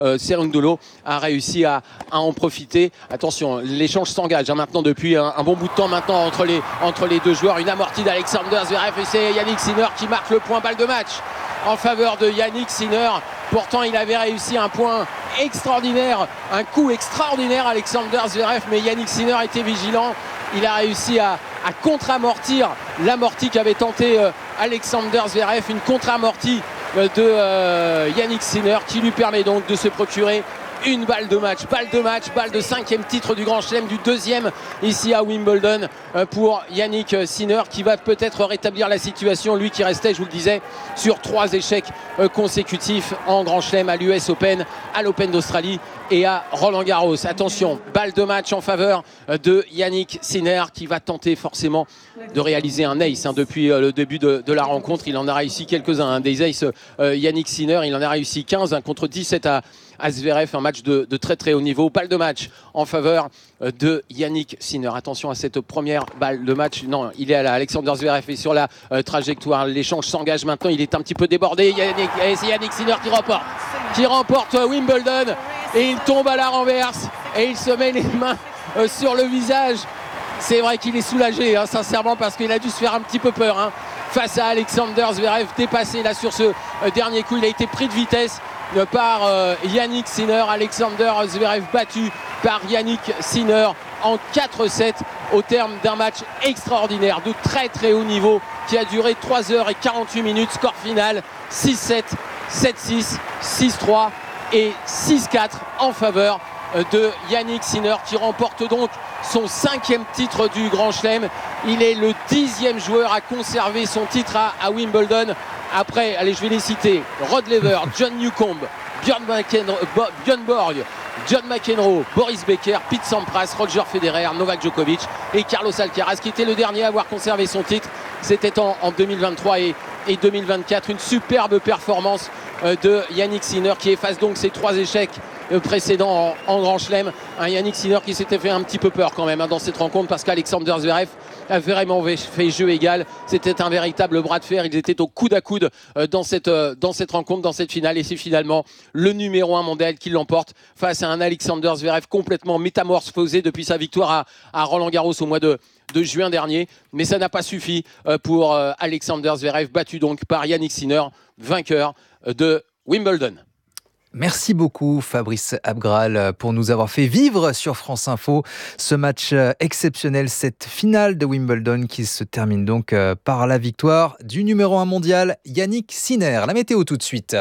Cerundolo a réussi à en profiter. Attention, l'échange s'engage maintenant depuis un bon bout de temps maintenant entre les deux joueurs. Une amortie d'Alexander Zverev et c'est Jannik Sinner qui marque le point balle de match en faveur de Jannik Sinner. Pourtant, il avait réussi un point extraordinaire, un coup extraordinaire Alexander Zverev, mais Jannik Sinner était vigilant. Il a réussi à contre-amortir l'amorti qu'avait tenté Alexander Zverev, une contre-amortie de Jannik Sinner qui lui permet donc de se procurer une balle de match, balle de 5e titre du Grand Chelem, du 2e ici à Wimbledon pour Jannik Sinner qui va peut-être rétablir la situation, lui qui restait, je vous le disais, sur 3 échecs consécutifs en Grand Chelem, à l'US Open, à l'Open d'Australie et à Roland Garros. Attention, balle de match en faveur de Jannik Sinner qui va tenter forcément de réaliser un ace depuis le début de la rencontre. Il en a réussi quelques-uns, des aces Jannik Sinner, il en a réussi 15 contre 17 à Zverev, un match de très très haut niveau. Balle de match en faveur de Jannik Sinner. Attention à cette première balle de match. Non, il est à Alexander Zverev et sur la trajectoire. L'échange s'engage maintenant. Il est un petit peu débordé. C'est Jannik Sinner qui remporte Wimbledon et il tombe à la renverse et il se met les mains sur le visage. C'est vrai qu'il est soulagé, sincèrement, parce qu'il a dû se faire un petit peu peur face à Alexander Zverev, dépassé là sur ce dernier coup. Il a été pris de vitesse par Jannik Sinner. Alexander Zverev battu par Jannik Sinner en 4-7 au terme d'un match extraordinaire de très très haut niveau qui a duré 3h48 minutes. Score final 6-7, 7-6, 6-3 et 6-4 en faveur de Jannik Sinner qui remporte donc son 5e titre du Grand Chelem. Il est le 10e joueur à conserver son titre à Wimbledon. Après, allez, je vais les citer: Rod Laver, John Newcombe, Björn Borg, John McEnroe, Boris Becker, Pete Sampras, Roger Federer, Novak Djokovic et Carlos Alcaraz qui était le dernier à avoir conservé son titre. C'était en 2023 et 2024. Une superbe performance de Jannik Sinner qui efface donc ses 3 échecs précédents en Grand Chelem. Un Jannik Sinner qui s'était fait un petit peu peur quand même dans cette rencontre parce qu'Alexander Zverev a vraiment fait jeu égal. C'était un véritable bras de fer. Ils étaient au coude à coude dans cette rencontre, dans cette finale. Et c'est finalement le numéro 1 mondial qui l'emporte face à un Alexander Zverev complètement métamorphosé depuis sa victoire à Roland Garros au mois de juin dernier. Mais ça n'a pas suffi pour Alexander Zverev, battu donc par Jannik Sinner, vainqueur de Wimbledon. Merci beaucoup Fabrice Abgral pour nous avoir fait vivre sur France Info ce match exceptionnel, cette finale de Wimbledon qui se termine donc par la victoire du numéro 1 mondial Jannik Sinner. La météo tout de suite.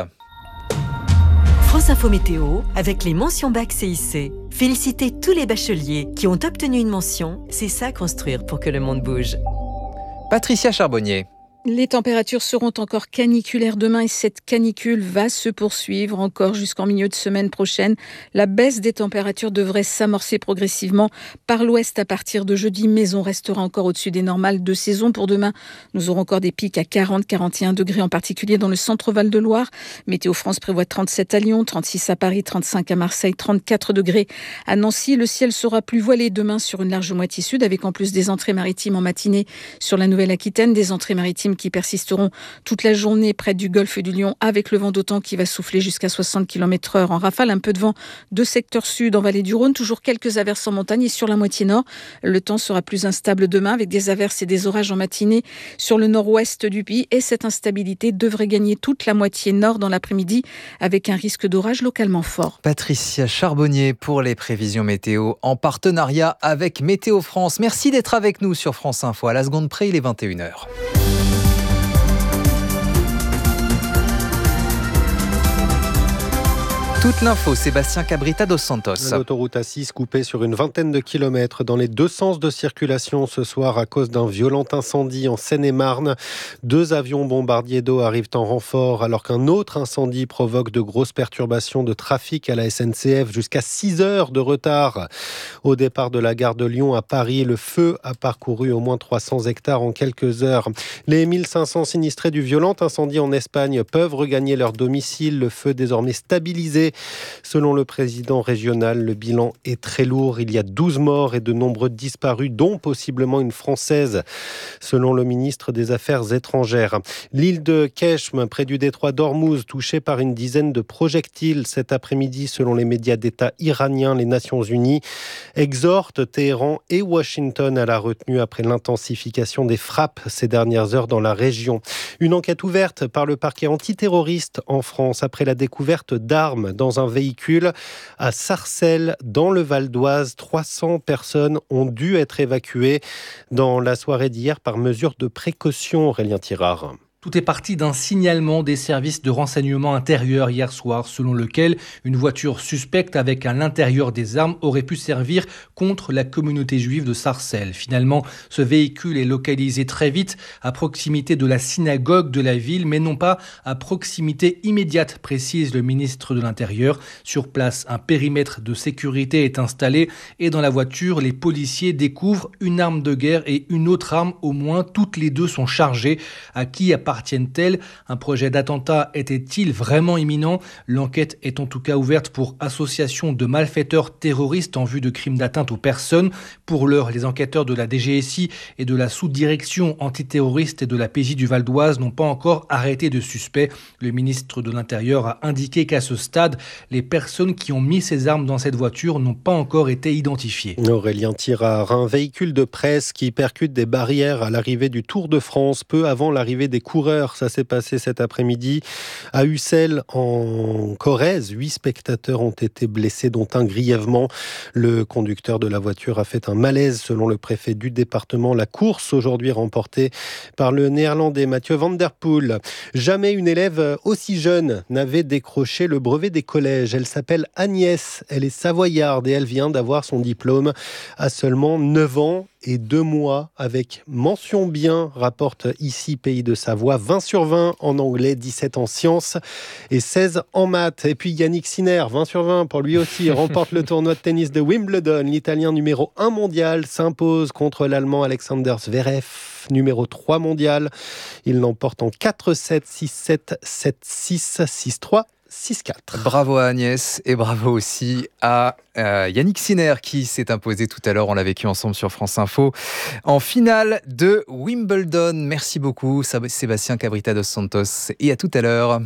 France Info Météo avec les mentions bac CIC. Félicitez tous les bacheliers qui ont obtenu une mention. C'est ça construire pour que le monde bouge. Patricia Charbonnier. Les températures seront encore caniculaires demain et cette canicule va se poursuivre encore jusqu'en milieu de semaine prochaine. La baisse des températures devrait s'amorcer progressivement par l'ouest à partir de jeudi, mais on restera encore au-dessus des normales de saison. Pour demain, nous aurons encore des pics à 40-41 degrés, en particulier dans le centre Val-de-Loire. Météo France prévoit 37 à Lyon, 36 à Paris, 35 à Marseille, 34 degrés à Nancy. Le ciel sera plus voilé demain sur une large moitié sud, avec en plus des entrées maritimes en matinée sur la Nouvelle-Aquitaine, des entrées maritimes qui persisteront toute la journée près du golfe du Lion avec le vent d'OTAN qui va souffler jusqu'à 60 km/h en rafale. Un peu de vent de secteur sud en vallée du Rhône, toujours quelques averses en montagne et sur la moitié nord. Le temps sera plus instable demain avec des averses et des orages en matinée sur le nord-ouest du pays et cette instabilité devrait gagner toute la moitié nord dans l'après-midi avec un risque d'orage localement fort. Patricia Charbonnier pour les prévisions météo en partenariat avec Météo France. Merci d'être avec nous sur France Info. À la seconde près, il est 21h. Toute l'info, Sébastien Cabrita dos Santos. L'autoroute A6 coupée sur une vingtaine de kilomètres dans les 2 sens de circulation ce soir à cause d'un violent incendie en Seine-et-Marne. 2 avions bombardiers d'eau arrivent en renfort alors qu'un autre incendie provoque de grosses perturbations de trafic à la SNCF, jusqu'à 6 heures de retard. Au départ de la gare de Lyon à Paris, le feu a parcouru au moins 300 hectares en quelques heures. Les 1500 sinistrés du violent incendie en Espagne peuvent regagner leur domicile. Le feu désormais stabilisé blessés. Selon le président régional, le bilan est très lourd. Il y a 12 morts et de nombreux disparus, dont possiblement une Française, selon le ministre des Affaires étrangères. L'île de Keshm, près du détroit d'Ormuz, touchée par une dizaine de projectiles cet après-midi, selon les médias d'État iraniens. Les Nations Unies exhortent Téhéran et Washington à la retenue après l'intensification des frappes ces dernières heures dans la région. Une enquête ouverte par le parquet antiterroriste en France après la découverte d'armes dans un véhicule à Sarcelles, dans le Val d'Oise. 300 personnes ont dû être évacuées dans la soirée d'hier par mesure de précaution. Aurélien Tirard. Tout est parti d'un signalement des services de renseignement intérieur hier soir, selon lequel une voiture suspecte avec à l'intérieur des armes aurait pu servir contre la communauté juive de Sarcelles. Finalement, ce véhicule est localisé très vite à proximité de la synagogue de la ville, mais non pas à proximité immédiate, précise le ministre de l'Intérieur. Sur place, un périmètre de sécurité est installé et dans la voiture, les policiers découvrent une arme de guerre et une autre arme, au moins toutes les deux sont chargées. À qui appartiennent-elles ? Un projet d'attentat était-il vraiment imminent ? L'enquête est en tout cas ouverte pour association de malfaiteurs terroristes en vue de crimes d'atteinte aux personnes. Pour l'heure, les enquêteurs de la DGSI et de la sous-direction antiterroriste et de la PJ du Val d'Oise n'ont pas encore arrêté de suspects. Le ministre de l'Intérieur a indiqué qu'à ce stade, les personnes qui ont mis ces armes dans cette voiture n'ont pas encore été identifiées. Aurélien Tirard, un véhicule de presse qui percute des barrières à l'arrivée du Tour de France, peu avant l'arrivée des coureurs. Ça s'est passé cet après-midi à Ussel, en Corrèze. 8 spectateurs ont été blessés, dont un grièvement. Le conducteur de la voiture a fait un malaise, selon le préfet du département. La course, aujourd'hui remportée par le néerlandais Mathieu van der Poel. Jamais une élève aussi jeune n'avait décroché le brevet des collèges. Elle s'appelle Agnès, elle est savoyarde et elle vient d'avoir son diplôme à seulement 9 ans et 2 mois avec mention bien, rapporte ici Pays de Savoie. 20 sur 20 en anglais, 17 en sciences et 16 en maths. Et puis Yannick Sinner, 20 sur 20 pour lui aussi, remporte le tournoi de tennis de Wimbledon. L'Italien numéro 1 mondial s'impose contre l'Allemand Alexander Zverev, numéro 3 mondial. Il l'emporte en 4-7, 6-7, 7-6, 6-3. 6-4. Bravo à Agnès et bravo aussi à Yannick Sinner qui s'est imposé tout à l'heure. On l'a vécu ensemble sur France Info en finale de Wimbledon. Merci beaucoup Sébastien Cabrita dos Santos et à tout à l'heure.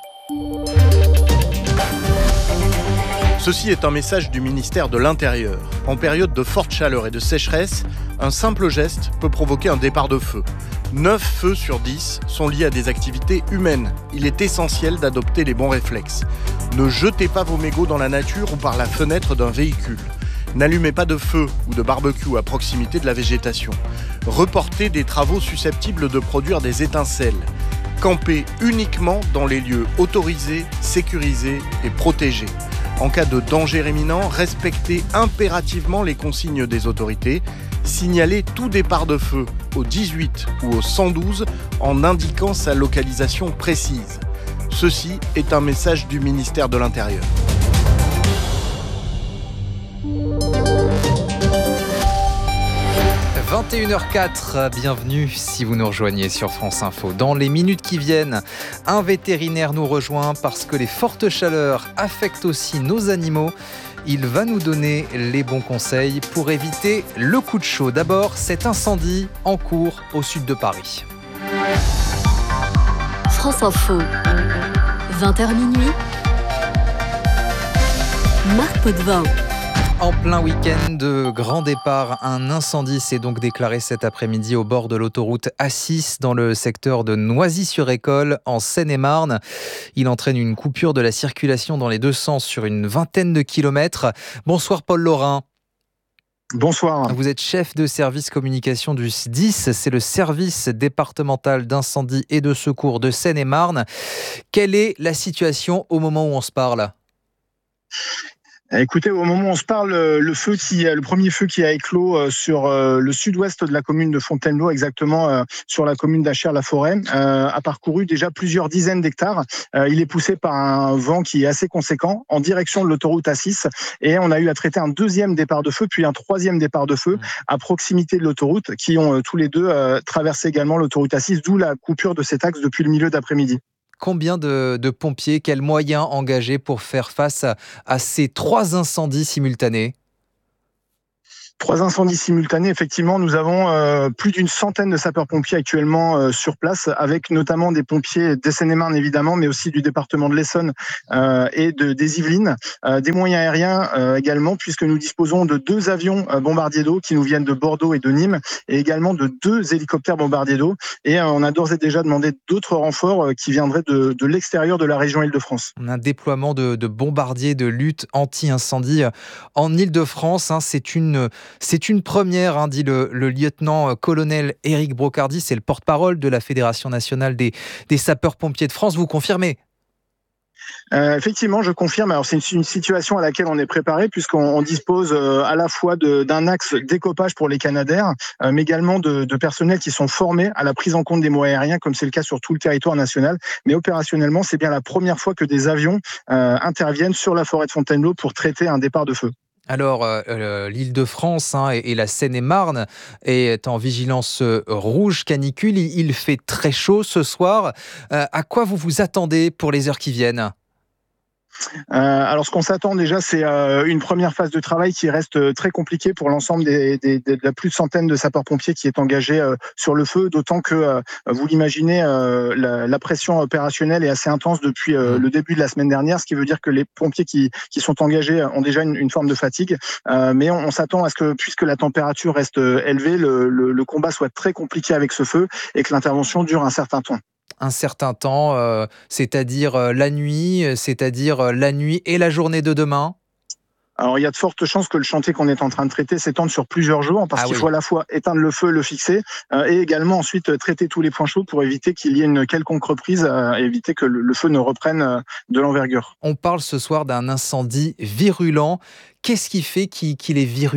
Ceci est un message du ministère de l'Intérieur. En période de forte chaleur et de sécheresse, un simple geste peut provoquer un départ de feu. 9 feux sur 10 sont liés à des activités humaines. Il est essentiel d'adopter les bons réflexes. Ne jetez pas vos mégots dans la nature ou par la fenêtre d'un véhicule. N'allumez pas de feu ou de barbecue à proximité de la végétation. Reportez des travaux susceptibles de produire des étincelles. Campez uniquement dans les lieux autorisés, sécurisés et protégés. En cas de danger imminent, respectez impérativement les consignes des autorités. Signalez tout départ de feu au 18 ou au 112 en indiquant sa localisation précise. Ceci est un message du ministère de l'Intérieur. « 21h04, bienvenue si vous nous rejoignez sur France Info. Dans les minutes qui viennent, un vétérinaire nous rejoint parce que les fortes chaleurs affectent aussi nos animaux. Il va nous donner les bons conseils pour éviter le coup de chaud. D'abord, cet incendie en cours au sud de Paris. France Info, 20h minuit, Marc Potvin. En plein week-end de grand départ, un incendie s'est donc déclaré cet après-midi au bord de l'autoroute A6 dans le secteur de Noisy-sur-École en Seine-et-Marne. Il entraîne une coupure de la circulation dans les deux sens sur une vingtaine de kilomètres. Bonsoir Paul Laurin. Bonsoir. Vous êtes chef de service communication du SDIS, c'est le service départemental d'incendie et de secours de Seine-et-Marne. Quelle est la situation au moment où on se parle ? Écoutez, au moment où on se parle, le premier feu qui a éclos sur le sud-ouest de la commune de Fontainebleau, exactement sur la commune d'Achères-la-Forêt, a parcouru déjà plusieurs dizaines d'hectares. Il est poussé par un vent qui est assez conséquent en direction de l'autoroute A6 et on a eu à traiter un deuxième départ de feu, puis un troisième départ de feu à proximité de l'autoroute qui ont tous les deux traversé également l'autoroute A6, d'où la coupure de cet axe depuis le milieu d'après-midi. Combien de pompiers, quels moyens engagés pour faire face à ces 3 incendies simultanés ? 3 incendies simultanés, effectivement, nous avons plus d'une centaine de sapeurs-pompiers actuellement sur place, avec notamment des pompiers des Seine-et-Marne évidemment, mais aussi du département de l'Essonne et des Yvelines, des moyens aériens également, puisque nous disposons de 2 avions bombardiers d'eau qui nous viennent de Bordeaux et de Nîmes, et également de 2 hélicoptères bombardiers d'eau. Et on a d'ores et déjà demandé d'autres renforts qui viendraient de l'extérieur de la région Île-de-France. On a un déploiement de bombardiers de lutte anti-incendie en Île-de-France. C'est une première, dit le lieutenant-colonel Éric Brocardi, c'est le porte-parole de la Fédération nationale des sapeurs-pompiers de France. Vous confirmez ? Effectivement, je confirme. Alors c'est une situation à laquelle on est préparé, puisqu'on dispose à la fois d'un axe d'écopage pour les Canadair, mais également de personnels qui sont formés à la prise en compte des moyens aériens, comme c'est le cas sur tout le territoire national. Mais opérationnellement, c'est bien la première fois que des avions interviennent sur la forêt de Fontainebleau pour traiter un départ de feu. Alors, l'Île-de-France et la Seine-et-Marne est en vigilance rouge canicule. Il fait très chaud ce soir. À quoi vous vous attendez pour les heures qui viennent ? Alors, ce qu'on s'attend déjà, c'est une première phase de travail qui reste très compliquée pour l'ensemble de la plus de centaines de sapeurs-pompiers qui est engagé sur le feu, d'autant que, vous l'imaginez, la pression opérationnelle est assez intense depuis le début de la semaine dernière, ce qui veut dire que les pompiers qui sont engagés ont déjà une forme de fatigue, mais on s'attend à ce que, puisque la température reste élevée, le combat soit très compliqué avec ce feu et que l'intervention dure un certain temps. Un certain temps, c'est-à-dire la nuit et la journée de demain ? Alors, il y a de fortes chances que le chantier qu'on est en train de traiter s'étende sur plusieurs jours, parce qu'il faut à la fois éteindre le feu, le fixer, et également ensuite traiter tous les points chauds pour éviter qu'il y ait une quelconque reprise, éviter que le feu ne reprenne de l'envergure. On parle ce soir d'un incendie virulent. Qu'est-ce qui fait qu'il est virulent ?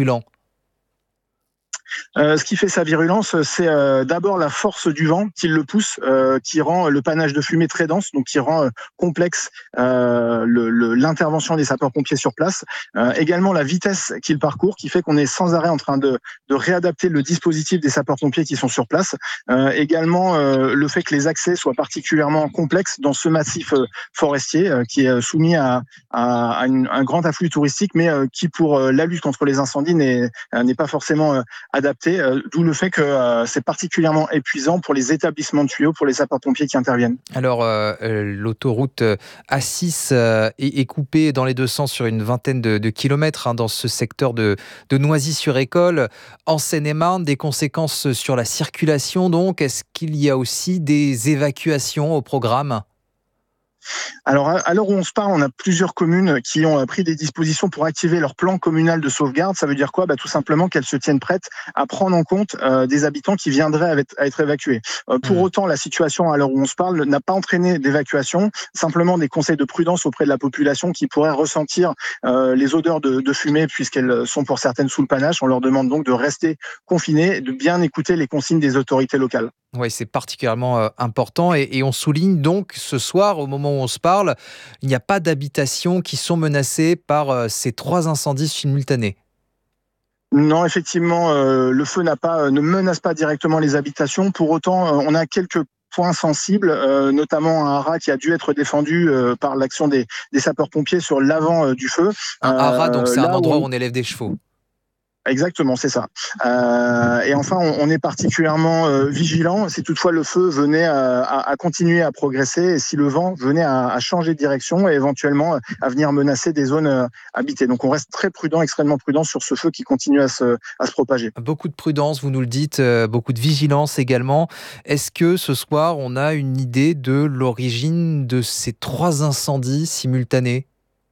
Ce qui fait sa virulence, c'est d'abord la force du vent qui le pousse, qui rend le panache de fumée très dense, donc qui rend complexe l'intervention des sapeurs-pompiers sur place. Également la vitesse qu'il parcourt, qui fait qu'on est sans arrêt en train de réadapter le dispositif des sapeurs-pompiers qui sont sur place. Également le fait que les accès soient particulièrement complexes dans ce massif forestier qui est soumis à un grand afflux touristique, mais qui pour la lutte contre les incendies n'est pas forcément adapté, d'où le fait que c'est particulièrement épuisant pour les établissements de tuyaux, pour les sapeurs-pompiers qui interviennent. Alors, l'autoroute A6 est coupée dans les deux sens sur une vingtaine de kilomètres dans ce secteur de Noisy-sur-École, en Seine-et-Marne. Des conséquences sur la circulation, donc. Est-ce qu'il y a aussi des évacuations au programme ? Alors, à l'heure où on se parle, on a plusieurs communes qui ont pris des dispositions pour activer leur plan communal de sauvegarde. Ça veut dire quoi ? Tout simplement qu'elles se tiennent prêtes à prendre en compte des habitants qui viendraient à être évacués. Pour autant, la situation, à l'heure où on se parle, n'a pas entraîné d'évacuation, simplement des conseils de prudence auprès de la population qui pourrait ressentir les odeurs de fumée, puisqu'elles sont pour certaines sous le panache. On leur demande donc de rester confinés, de bien écouter les consignes des autorités locales. Oui, c'est particulièrement important et on souligne donc ce soir, au moment où on se parle, il n'y a pas d'habitations qui sont menacées par ces 3 incendies simultanés. Non, effectivement, le feu ne menace pas directement les habitations. Pour autant, on a quelques points sensibles, notamment un haras qui a dû être défendu par l'action des sapeurs-pompiers sur l'avant du feu. Un haras, donc c'est un endroit où on élève des chevaux. Exactement, c'est ça. Et enfin, on est particulièrement vigilant si toutefois le feu venait à continuer à progresser et si le vent venait à changer de direction et éventuellement à venir menacer des zones habitées. Donc on reste très prudent, extrêmement prudent sur ce feu qui continue à se propager. Beaucoup de prudence, vous nous le dites, beaucoup de vigilance également. Est-ce que ce soir, on a une idée de l'origine de ces 3 incendies simultanés ?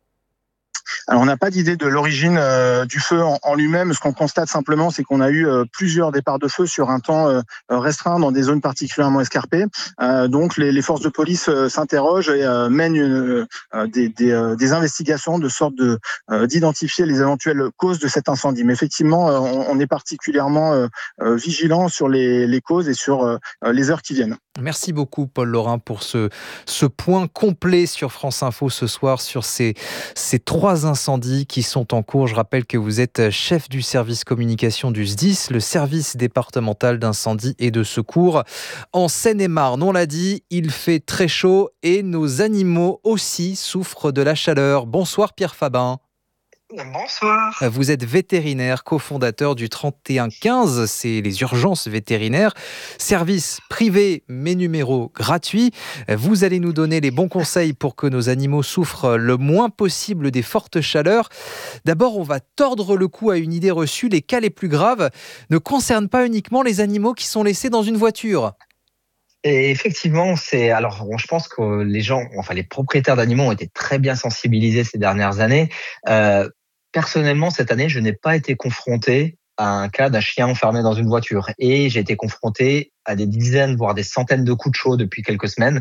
Alors, on n'a pas d'idée de l'origine du feu en lui-même. Ce qu'on constate simplement, c'est qu'on a eu plusieurs départs de feu sur un temps restreint dans des zones particulièrement escarpées. Donc, les forces de police s'interrogent et mènent des investigations de sorte d'identifier les éventuelles causes de cet incendie. Mais effectivement, on est particulièrement vigilant sur les causes et sur les heures qui viennent. Merci beaucoup Paul Laurin pour ce point complet sur France Info ce soir sur ces 3 incendies qui sont en cours. Je rappelle que vous êtes chef du service communication du SDIS, le service départemental d'incendie et de secours en Seine-et-Marne. On l'a dit, il fait très chaud et nos animaux aussi souffrent de la chaleur. Bonsoir Pierre Fabin. Bonsoir. Vous êtes vétérinaire, cofondateur du 3115, c'est les urgences vétérinaires, service privé mais numéro gratuit. Vous allez nous donner les bons conseils pour que nos animaux souffrent le moins possible des fortes chaleurs. D'abord, on va tordre le cou à une idée reçue. Les cas les plus graves ne concernent pas uniquement les animaux qui sont laissés dans une voiture. Et effectivement, je pense que les propriétaires d'animaux ont été très bien sensibilisés ces dernières années. Personnellement, cette année, je n'ai pas été confronté à un cas d'un chien enfermé dans une voiture. Et j'ai été confronté à des dizaines, voire des centaines de coups de chaud depuis quelques semaines.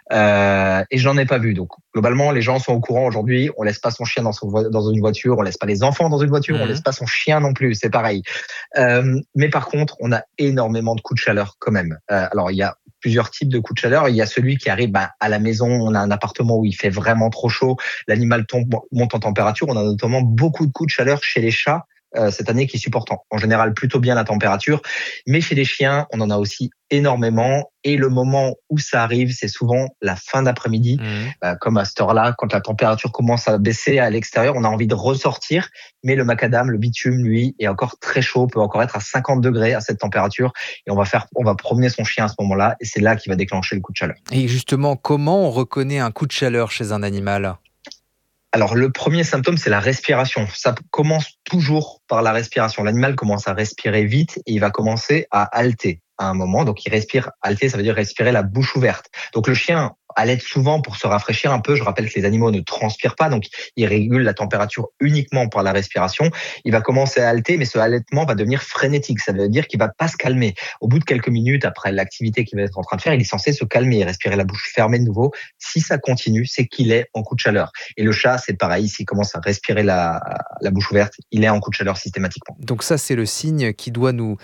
Et je n'en ai pas vu. Donc, globalement, les gens sont au courant aujourd'hui. On laisse pas son chien dans une voiture. On laisse pas les enfants dans une voiture. On laisse pas son chien non plus. C'est pareil. Mais par contre, on a énormément de coups de chaleur quand même. Alors, il y a plusieurs types de coups de chaleur. Il y a celui qui arrive à la maison. On a un appartement où il fait vraiment trop chaud. L'animal monte en température. On a notamment beaucoup de coups de chaleur chez les chats cette année qui supportent en général plutôt bien la température. Mais chez les chiens, on en a aussi énormément. Et le moment où ça arrive, c'est souvent la fin d'après-midi. Comme à cette heure-là, quand la température commence à baisser à l'extérieur, on a envie de ressortir. Mais le macadam, le bitume, lui, est encore très chaud, peut encore être à 50 degrés à cette température. Et on va promener son chien à ce moment-là. Et c'est là qu'il va déclencher le coup de chaleur. Et justement, comment on reconnaît un coup de chaleur chez un animal ? Alors, le premier symptôme, c'est la respiration. Ça commence toujours par la respiration. L'animal commence à respirer vite et il va commencer à halter à un moment. Donc, il respire. Halter, ça veut dire respirer la bouche ouverte. Donc, le chien halète souvent pour se rafraîchir un peu. Je rappelle que les animaux ne transpirent pas, donc ils régulent la température uniquement par la respiration. Il va commencer à halter, mais ce halètement va devenir frénétique. Ça veut dire qu'il va pas se calmer. Au bout de quelques minutes, après l'activité qu'il va être en train de faire, il est censé se calmer et respirer la bouche fermée de nouveau. Si ça continue, c'est qu'il est en coup de chaleur. Et le chat, c'est pareil. S'il commence à respirer la bouche ouverte, il est en coup de chaleur systématiquement. Donc ça, c'est le signe qui doit nous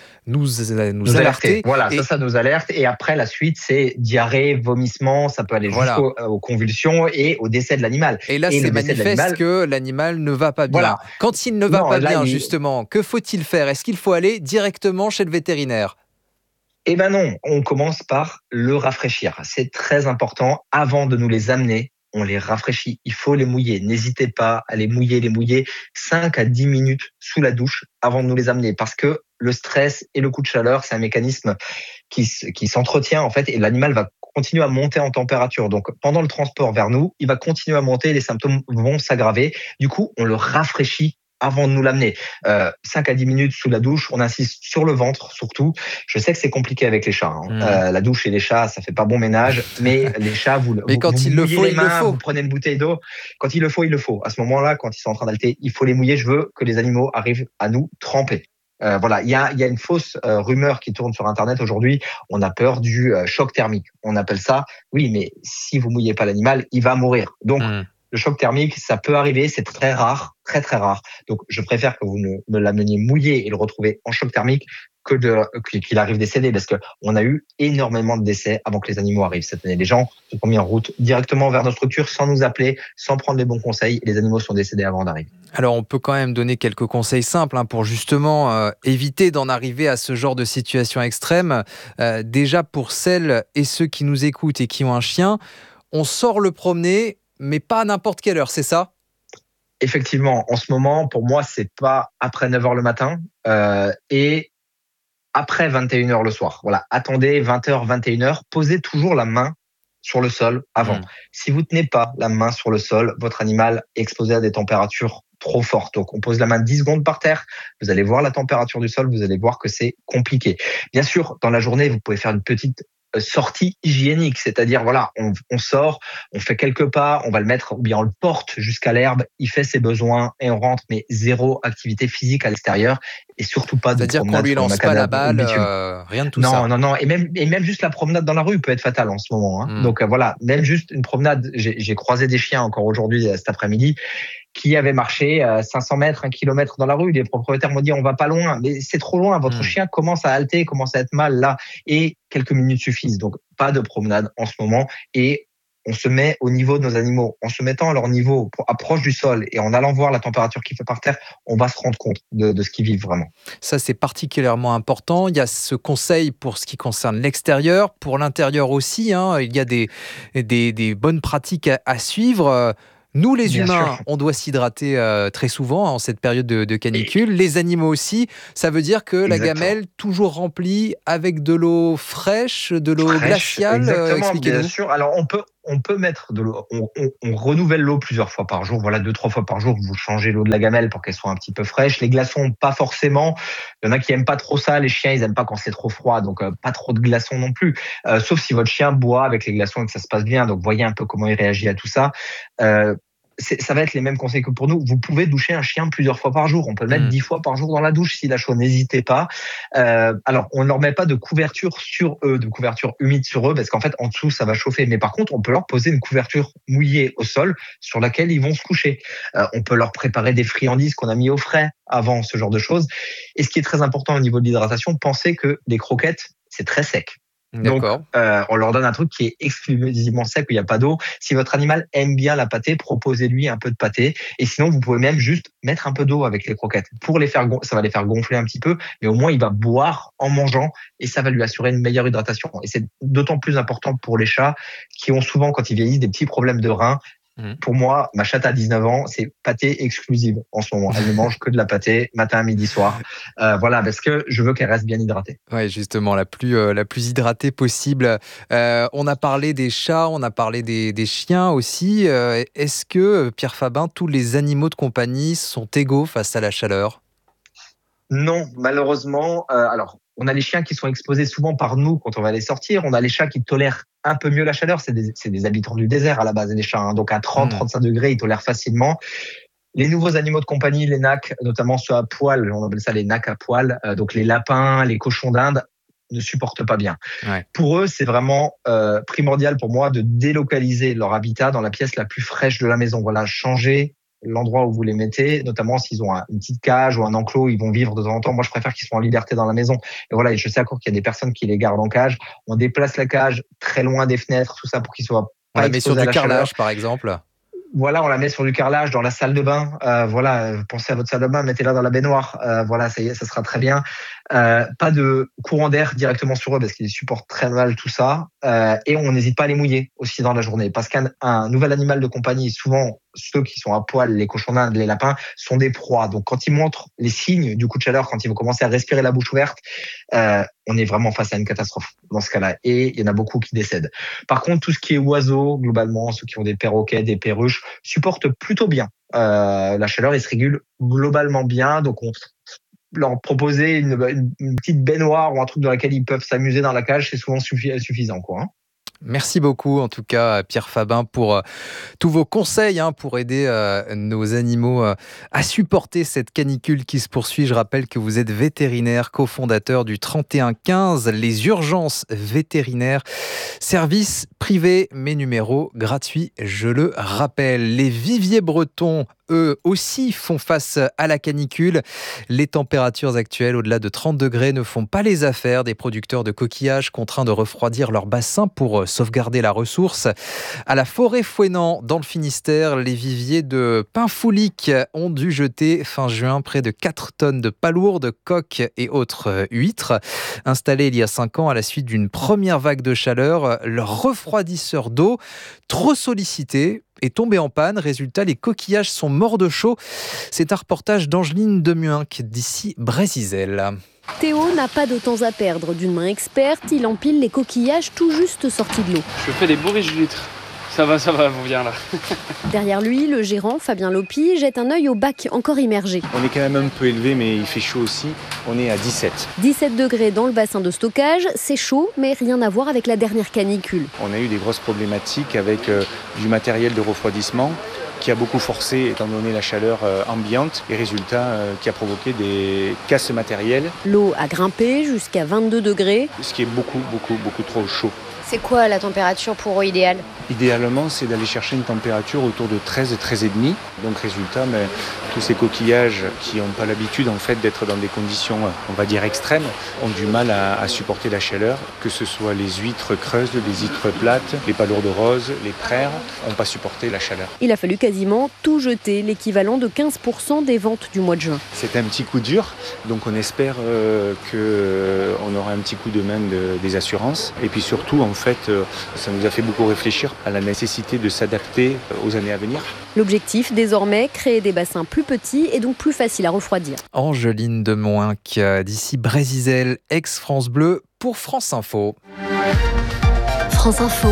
alerter. Voilà, ça nous alerte. Et après, la suite, c'est diarrhée, vomissement. Ça peut aller jusqu'aux convulsions et au décès de l'animal. Et là, c'est manifeste que l'animal ne va pas bien. Voilà. Quand il ne va pas bien, justement, que faut-il faire ? Est-ce qu'il faut aller directement chez le vétérinaire ? Eh ben non, on commence par le rafraîchir. C'est très important. Avant de nous les amener, on les rafraîchit. Il faut les mouiller. N'hésitez pas à les mouiller 5 à 10 minutes sous la douche avant de nous les amener. Parce que le stress et le coup de chaleur, c'est un mécanisme qui s'entretient en fait et l'animal va continuer à monter en température. Donc, pendant le transport vers nous, il va continuer à monter, les symptômes vont s'aggraver. Du coup, on le rafraîchit avant de nous l'amener. 5 à 10 minutes sous la douche, on insiste sur le ventre surtout. Je sais que c'est compliqué avec les chats. La douche et les chats, ça fait pas bon ménage, mais les chats, vous il le faut, vous prenez une bouteille d'eau. Quand il le faut, il le faut. À ce moment-là, quand ils sont en train d'halter, il faut les mouiller. Je veux que les animaux arrivent à nous tremper. Voilà, il y a une fausse rumeur qui tourne sur Internet aujourd'hui. On a peur du choc thermique. On appelle ça, oui, mais si vous mouillez pas l'animal, il va mourir. Donc, le choc thermique, ça peut arriver, c'est très rare, très très rare. Donc, je préfère que vous me l'ameniez mouillé et le retrouver en choc thermique qu'il arrive décédé, parce que on a eu énormément de décès avant que les animaux arrivent cette année. Les gens se sont mis en route directement vers nos structures sans nous appeler, sans prendre les bons conseils, et les animaux sont décédés avant d'arriver. Alors, on peut quand même donner quelques conseils simples pour justement éviter d'en arriver à ce genre de situation extrême. Déjà, pour celles et ceux qui nous écoutent et qui ont un chien, on sort le promener, mais pas à n'importe quelle heure, c'est ça ? Effectivement, en ce moment, pour moi, c'est pas après 9h le matin et après 21h le soir. Voilà, attendez 20h, 21h, posez toujours la main sur le sol avant. Si vous tenez pas la main sur le sol, votre animal est exposé à des températures trop fortes. Donc, on pose la main 10 secondes par terre, vous allez voir la température du sol, vous allez voir que c'est compliqué. Bien sûr, dans la journée, vous pouvez faire une petite sortie hygiénique, c'est-à-dire voilà, on sort, on fait quelques pas, on va le mettre ou bien on le porte jusqu'à l'herbe, il fait ses besoins et on rentre, mais zéro activité physique à l'extérieur et surtout pas de promenade. C'est-à-dire qu'on lui lance pas la balle, rien de tout ça. Non, et même juste la promenade dans la rue peut être fatale en ce moment. Donc voilà, même juste une promenade. J'ai croisé des chiens encore aujourd'hui cet après-midi. qui avait marché 500 mètres, 1 kilomètre dans la rue. Les propriétaires m'ont dit on va pas loin, mais c'est trop loin, votre chien commence à halter, commence à être mal là, et quelques minutes suffisent. Donc pas de promenade en ce moment, et on se met au niveau de nos animaux. En se mettant à leur niveau, approche du sol, et en allant voir la température qu'il fait par terre, on va se rendre compte de ce qu'ils vivent vraiment. Ça, c'est particulièrement important. Il y a ce conseil pour ce qui concerne l'extérieur, pour l'intérieur aussi. Il y a des bonnes pratiques à suivre. Nous, les humains, on doit s'hydrater très souvent en cette période de canicule. Les animaux aussi. Ça veut dire que la gamelle, toujours remplie avec de l'eau fraîche, de l'eau glaciale. Exactement, bien sûr. Alors, on peut mettre de l'eau. On renouvelle l'eau plusieurs fois par jour. Voilà, 2-3 fois par jour, vous changez l'eau de la gamelle pour qu'elle soit un petit peu fraîche. Les glaçons, pas forcément. Il y en a qui aiment pas trop ça. Les chiens, ils aiment pas quand c'est trop froid. Donc, pas trop de glaçons non plus. Sauf si votre chien boit avec les glaçons et que ça se passe bien. Donc, voyez un peu comment il réagit à tout ça. Ça va être les mêmes conseils que pour nous. Vous pouvez doucher un chien plusieurs fois par jour. On peut le mettre 10 fois par jour dans la douche s'il a chaud. N'hésitez pas. Alors, on ne leur met pas de couverture sur eux, de couverture humide sur eux, parce qu'en fait, en dessous, ça va chauffer. Mais par contre, on peut leur poser une couverture mouillée au sol sur laquelle ils vont se coucher. On peut leur préparer des friandises qu'on a mis au frais avant, ce genre de choses. Et ce qui est très important au niveau de l'hydratation, pensez que les croquettes, c'est très sec. Donc, on leur donne un truc qui est exclusivement sec, où il n'y a pas d'eau. Si votre animal aime bien la pâtée, proposez-lui un peu de pâtée. Et sinon, vous pouvez même juste mettre un peu d'eau avec les croquettes. Ça va les faire gonfler un petit peu, mais au moins, il va boire en mangeant et ça va lui assurer une meilleure hydratation. Et c'est d'autant plus important pour les chats qui ont souvent, quand ils vieillissent, des petits problèmes de reins. Pour moi, ma chatte à 19 ans, c'est pâtée exclusive en ce moment. Elle ne mange que de la pâtée, matin, midi, soir. Voilà, parce que je veux qu'elle reste bien hydratée. Oui, justement, la plus hydratée possible. On a parlé des chats, on a parlé des chiens aussi. Est-ce que, Pierre Fabin, tous les animaux de compagnie sont égaux face à la chaleur ? Non, malheureusement. Alors, on a les chiens qui sont exposés souvent par nous quand on va les sortir. On a les chats qui tolèrent un peu mieux la chaleur. C'est des habitants du désert à la base, les chats. Donc, à 30-35 degrés, ils tolèrent facilement. Les nouveaux animaux de compagnie, les nacs, notamment ceux à poil, on appelle ça les nacs à poil, donc les lapins, les cochons d'Inde, ne supportent pas bien. Ouais. Pour eux, c'est vraiment primordial pour moi de délocaliser leur habitat dans la pièce la plus fraîche de la maison. Voilà, changer l'endroit où vous les mettez, notamment s'ils ont une petite cage ou un enclos, ils vont vivre de temps en temps. Moi, je préfère qu'ils soient en liberté dans la maison. Et voilà, et je sais encore qu'il y a des personnes qui les gardent en cage. On déplace la cage très loin des fenêtres, tout ça pour qu'ils soient pas exposés à la chaleur. On la met sur du carrelage, par exemple. Voilà, on la met sur du carrelage dans la salle de bain. Pensez à votre salle de bain, mettez-la dans la baignoire. Voilà, ça y est, ça sera très bien. Pas de courant d'air directement sur eux parce qu'ils supportent très mal tout ça. Et on n'hésite pas à les mouiller aussi dans la journée. Parce qu'un nouvel animal de compagnie, souvent ceux qui sont à poil, les cochons d'Inde, les lapins, sont des proies. Donc quand ils montrent les signes du coup de chaleur, quand ils vont commencer à respirer la bouche ouverte, on est vraiment face à une catastrophe dans ce cas-là. Et il y en a beaucoup qui décèdent. Par contre, tout ce qui est oiseaux, globalement, ceux qui ont des perroquets, des perruches, supportent plutôt bien la chaleur et se régulent globalement bien. Donc on leur proposer une petite baignoire ou un truc dans laquelle ils peuvent s'amuser dans la cage, c'est souvent suffisant, quoi. Merci beaucoup, en tout cas, Pierre Fabin, pour tous vos conseils pour aider nos animaux à supporter cette canicule qui se poursuit. Je rappelle que vous êtes vétérinaire, cofondateur du 3115, les urgences vétérinaires, service privé, mais numéro gratuit, je le rappelle. Les viviers bretons, eux aussi, font face à la canicule. Les températures actuelles, au-delà de 30 degrés, ne font pas les affaires des producteurs de coquillages contraints de refroidir leur bassin pour sauvegarder la ressource. À la Forêt-Fouesnant, dans le Finistère, les viviers de Pinfoulic ont dû jeter fin juin près de 4 tonnes de palourdes, coques et autres huîtres. Installés il y a 5 ans à la suite d'une première vague de chaleur, leur refroidisseur d'eau, trop sollicité, est tombé en panne. Résultat, les coquillages sont morts de chaud. C'est un reportage d'Angeline Demuinck d'ici Brézisel. Théo n'a pas de temps à perdre. D'une main experte, il empile les coquillages tout juste sortis de l'eau. Je fais des bourriches d'huîtres. Ça va, on vient là. Derrière lui, le gérant, Fabien Lopi, jette un œil au bac encore immergé. On est quand même un peu élevé, mais il fait chaud aussi. On est à 17. 17 degrés dans le bassin de stockage, c'est chaud, mais rien à voir avec la dernière canicule. On a eu des grosses problématiques avec du matériel de refroidissement qui a beaucoup forcé étant donné la chaleur ambiante et résultat qui a provoqué des casses matérielles. L'eau a grimpé jusqu'à 22 degrés. Ce qui est beaucoup trop chaud C'est quoi la température pour eau idéale ? Idéalement, c'est d'aller chercher une température autour de 13 et 13,5. Donc résultat, tous ces coquillages qui n'ont pas l'habitude en fait d'être dans des conditions, on va dire extrêmes, ont du mal à supporter la chaleur, que ce soit les huîtres creuses, les huîtres plates, les palourdes roses, les praires, n'ont pas supporté la chaleur. Il a fallu quasiment tout jeter, l'équivalent de 15% des ventes du mois de juin. C'était un petit coup dur, donc on espère qu'on aura un petit coup de main des assurances. Et puis surtout, en fait, ça nous a fait beaucoup réfléchir à la nécessité de s'adapter aux années à venir. L'objectif, désormais, créer des bassins plus petits et donc plus faciles à refroidir. Angeline de Moinck, d'ici Brésil, ex-France Bleu, pour France Info. France Info,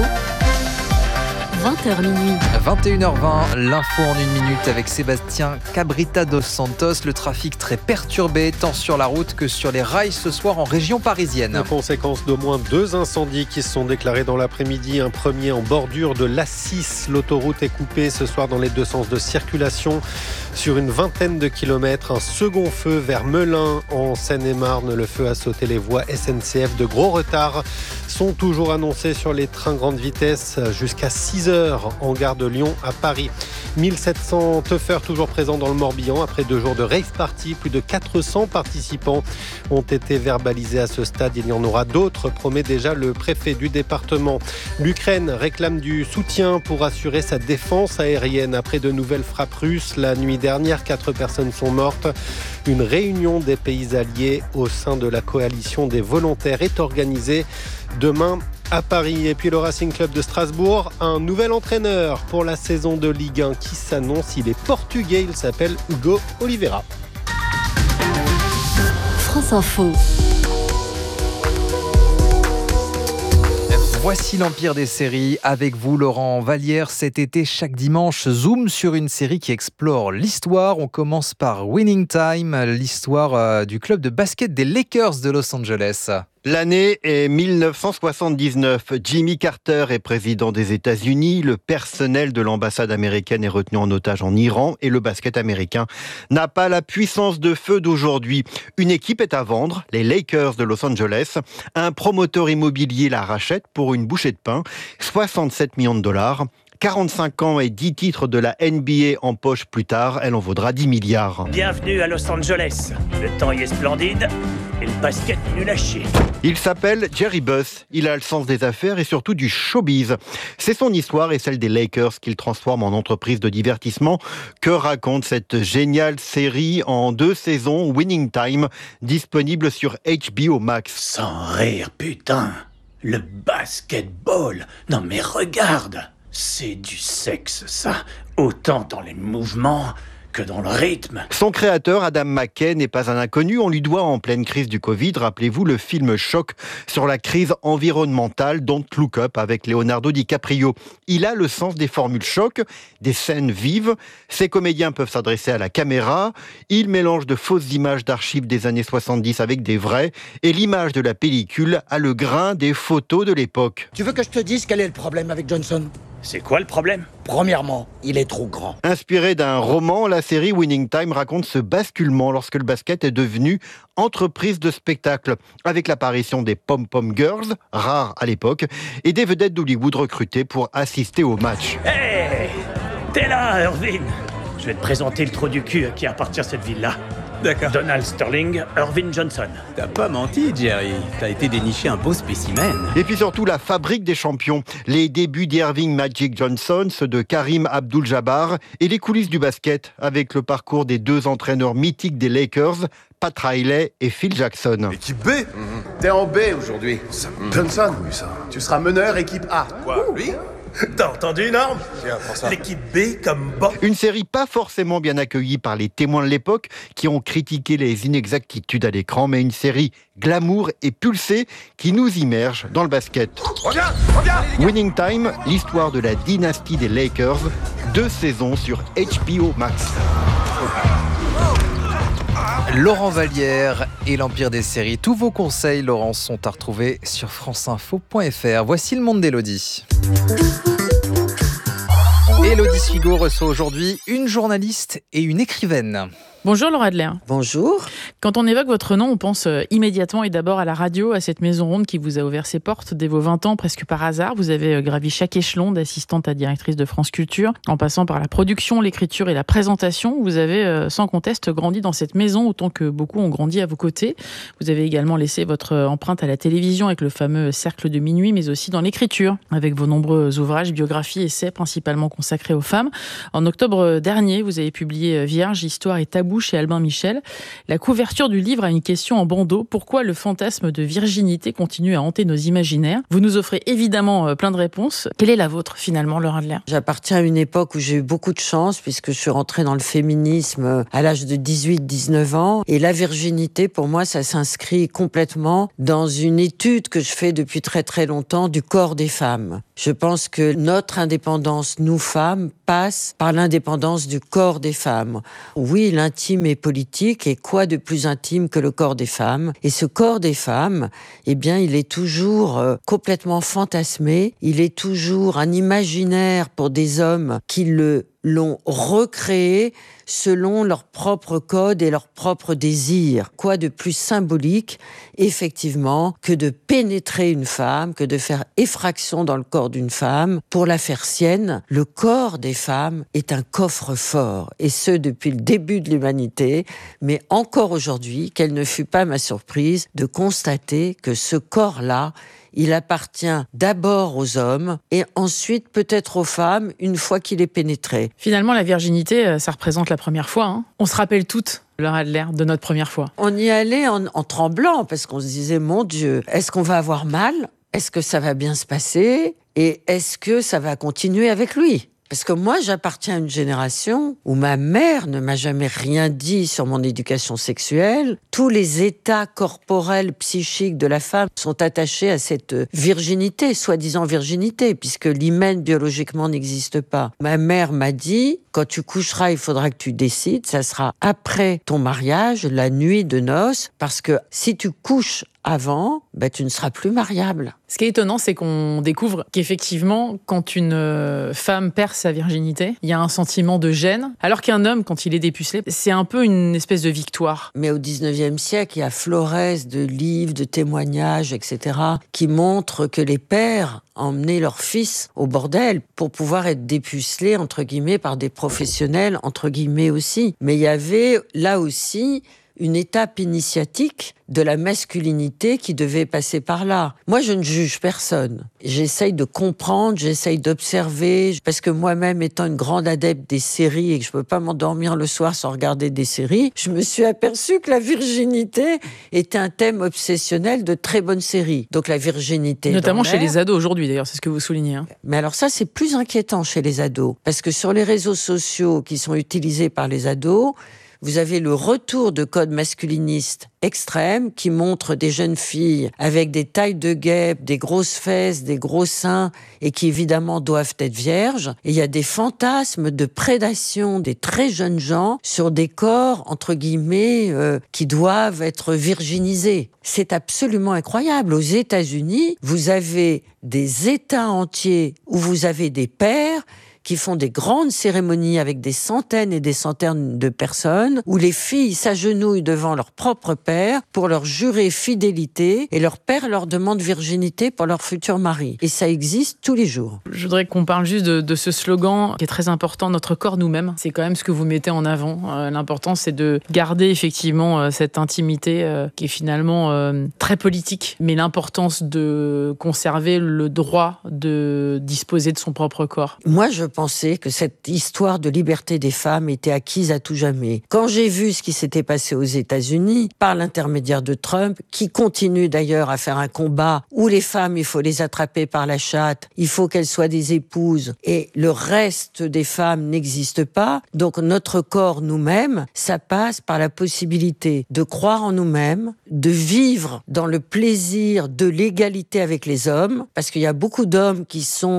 20h minuit. 21h20, l'info en 1 minute avec Sébastien Cabrita dos Santos. Le trafic très perturbé, tant sur la route que sur les rails ce soir en région parisienne. La conséquence d'au moins 2 incendies qui se sont déclarés dans l'après-midi. Un premier en bordure de l'A6. L'autoroute est coupée ce soir dans les 2 sens de circulation sur une vingtaine de kilomètres. Un second feu vers Melun en Seine-et-Marne. Le feu a sauté les voies SNCF. De gros retards sont toujours annoncés sur les trains grande vitesse jusqu'à 6h en gare de Lyon à Paris. 1700 teufeurs toujours présents dans le Morbihan après 2 jours de rave party. Plus de 400 participants ont été verbalisés à ce stade. Il y en aura d'autres, promet déjà le préfet du département. L'Ukraine réclame du soutien pour assurer sa défense aérienne après de nouvelles frappes russes. La nuit dernière, 4 personnes sont mortes. Une réunion des pays alliés au sein de la coalition des volontaires est organisée demain à Paris. Et puis le Racing Club de Strasbourg, un nouvel entraîneur pour la saison de Ligue 1 qui s'annonce. Il est portugais, il s'appelle Hugo Oliveira. France Info. Voici l'Empire des séries avec vous, Laurent Vallière. Cet été, chaque dimanche, zoom sur une série qui explore l'histoire. On commence par Winning Time, l'histoire du club de basket des Lakers de Los Angeles. L'année est 1979. Jimmy Carter est président des États-Unis. Le personnel de l'ambassade américaine est retenu en otage en Iran et le basket américain n'a pas la puissance de feu d'aujourd'hui. Une équipe est à vendre, les Lakers de Los Angeles. Un promoteur immobilier la rachète pour une bouchée de pain, 67 millions de dollars. 45 ans et 10 titres de la NBA en poche plus tard, elle en vaudra 10 milliards. Bienvenue à Los Angeles. Le temps y est splendide et le basket nul à chier. Il s'appelle Jerry Buss. Il a le sens des affaires et surtout du showbiz. C'est son histoire et celle des Lakers qu'il transforme en entreprise de divertissement. Que raconte cette géniale série en 2 saisons, Winning Time, disponible sur HBO Max. Sans rire, putain. Le basketball. Non mais regarde. C'est du sexe, ça. Autant dans les mouvements que dans le rythme. Son créateur, Adam McKay, n'est pas un inconnu. On lui doit, en pleine crise du Covid, rappelez-vous, le film Choc sur la crise environnementale, Don't Look Up, avec Leonardo DiCaprio. Il a le sens des formules choc, des scènes vives. Ces comédiens peuvent s'adresser à la caméra. Il mélange de fausses images d'archives des années 70 avec des vraies. Et l'image de la pellicule a le grain des photos de l'époque. Tu veux que je te dise quel est le problème avec Johnson ? C'est quoi le problème ? Premièrement, il est trop grand. Inspiré d'un roman, la série Winning Time raconte ce basculement lorsque le basket est devenu entreprise de spectacle, avec l'apparition des pom-pom girls, rares à l'époque, et des vedettes d'Hollywood recrutées pour assister au match. Hey, t'es là, Irvin. Je vais te présenter le trou du cul qui appartient à cette ville-là. D'accord. Donald Sterling, Irvin Johnson. T'as pas menti, Jerry. T'as été déniché un beau spécimen. Et puis surtout la fabrique des champions. Les débuts d'Irving Magic Johnson, ceux de Karim Abdul-Jabbar et les coulisses du basket avec le parcours des 2 entraîneurs mythiques des Lakers, Pat Riley et Phil Jackson. Équipe B. T'es en B aujourd'hui. Johnson, oui ça. Tu seras meneur équipe A. Quoi, lui ? T'as entendu, Norm ? L'équipe B comme bon. Une série pas forcément bien accueillie par les témoins de l'époque qui ont critiqué les inexactitudes à l'écran, mais une série glamour et pulsée qui nous immerge dans le basket. Regarde. Winning Time, l'histoire de la dynastie des Lakers, 2 saisons sur HBO Max. Laurent Vallière et l'Empire des séries. Tous vos conseils, Laurent, sont à retrouver sur franceinfo.fr. Voici le monde d'Élodie. Élodie Swigo reçoit aujourd'hui une journaliste et une écrivaine. Bonjour Laura Adler. Bonjour. Quand on évoque votre nom, on pense immédiatement et d'abord à la radio, à cette maison ronde qui vous a ouvert ses portes dès vos 20 ans, presque par hasard. Vous avez gravi chaque échelon d'assistante à directrice de France Culture, en passant par la production, l'écriture et la présentation. Vous avez sans conteste grandi dans cette maison autant que beaucoup ont grandi à vos côtés. Vous avez également laissé votre empreinte à la télévision avec le fameux Cercle de minuit, mais aussi dans l'écriture, avec vos nombreux ouvrages, biographies, essais principalement consacrés aux femmes. En octobre dernier, vous avez publié Vierge, Histoire et Tabou chez Albin Michel. La couverture du livre a une question en bandeau. Pourquoi le fantasme de virginité continue à hanter nos imaginaires ? Vous nous offrez évidemment plein de réponses. Quelle est la vôtre finalement, Laura Adler ? J'appartiens à une époque où j'ai eu beaucoup de chance puisque je suis rentrée dans le féminisme à l'âge de 18-19 ans. Et la virginité, pour moi, ça s'inscrit complètement dans une étude que je fais depuis très très longtemps du corps des femmes. Je pense que notre indépendance, nous femmes, passe par l'indépendance du corps des femmes. Oui, l'intime est politique, et quoi de plus intime que le corps des femmes ? Et ce corps des femmes, eh bien, il est toujours complètement fantasmé, il est toujours un imaginaire pour des hommes qui l'ont recréé selon leur propre code et leurs propres désirs. Quoi de plus symbolique, effectivement, que de pénétrer une femme, que de faire effraction dans le corps d'une femme pour la faire sienne. Le corps des femmes est un coffre-fort, et ce depuis le début de l'humanité, mais encore aujourd'hui, quelle ne fut pas ma surprise de constater que ce corps-là, il appartient d'abord aux hommes et ensuite peut-être aux femmes une fois qu'il est pénétré. Finalement, la virginité, ça représente la première fois. Hein. On se rappelle toutes, Laura Adler, de notre première fois. On y allait en tremblant parce qu'on se disait, mon Dieu, est-ce qu'on va avoir mal ? Est-ce que ça va bien se passer ? Et est-ce que ça va continuer avec lui ? Parce que moi, j'appartiens à une génération où ma mère ne m'a jamais rien dit sur mon éducation sexuelle. Tous les états corporels, psychiques de la femme sont attachés à cette virginité, soi-disant virginité, puisque l'hymen biologiquement n'existe pas. Ma mère m'a dit, quand tu coucheras, il faudra que tu décides, ça sera après ton mariage, la nuit de noces, parce que si tu couches avant, tu ne seras plus mariable. Ce qui est étonnant, c'est qu'on découvre qu'effectivement, quand une femme perd sa virginité, il y a un sentiment de gêne, alors qu'un homme, quand il est dépucelé, c'est un peu une espèce de victoire. Mais au 19e siècle, il y a florès de livres, de témoignages, etc., qui montrent que les pères emmenaient leurs fils au bordel pour pouvoir être dépucelés, entre guillemets, par des professionnels, entre guillemets aussi. Mais il y avait là aussi une étape initiatique de la masculinité qui devait passer par là. Moi, je ne juge personne. J'essaye de comprendre, j'essaye d'observer, parce que moi-même, étant une grande adepte des séries et que je ne peux pas m'endormir le soir sans regarder des séries, je me suis aperçue que la virginité était un thème obsessionnel de très bonnes séries. Donc la virginité... Notamment chez les ados aujourd'hui, d'ailleurs, c'est ce que vous soulignez. Hein. Mais alors ça, c'est plus inquiétant chez les ados, parce que sur les réseaux sociaux qui sont utilisés par les ados, vous avez le retour de codes masculinistes extrêmes qui montrent des jeunes filles avec des tailles de guêpe, des grosses fesses, des gros seins et qui évidemment doivent être vierges. Et il y a des fantasmes de prédation des très jeunes gens sur des corps, entre guillemets, qui doivent être virginisés. C'est absolument incroyable. Aux États-Unis, vous avez des États entiers où vous avez des pères qui font des grandes cérémonies avec des centaines et des centaines de personnes, où les filles s'agenouillent devant leur propre père pour leur jurer fidélité, et leur père leur demande virginité pour leur futur mari. Et ça existe tous les jours. Je voudrais qu'on parle juste de ce slogan qui est très important, notre corps nous-mêmes. C'est quand même ce que vous mettez en avant. L'important, c'est de garder effectivement cette intimité qui est finalement très politique, mais l'importance de conserver le droit de disposer de son propre corps. Moi, je pensais que cette histoire de liberté des femmes était acquise à tout jamais. Quand j'ai vu ce qui s'était passé aux États-Unis, par l'intermédiaire de Trump, qui continue d'ailleurs à faire un combat où les femmes, il faut les attraper par la chatte, il faut qu'elles soient des épouses, et le reste des femmes n'existe pas. Donc notre corps nous-mêmes, ça passe par la possibilité de croire en nous-mêmes, de vivre dans le plaisir de l'égalité avec les hommes, parce qu'il y a beaucoup d'hommes qui sont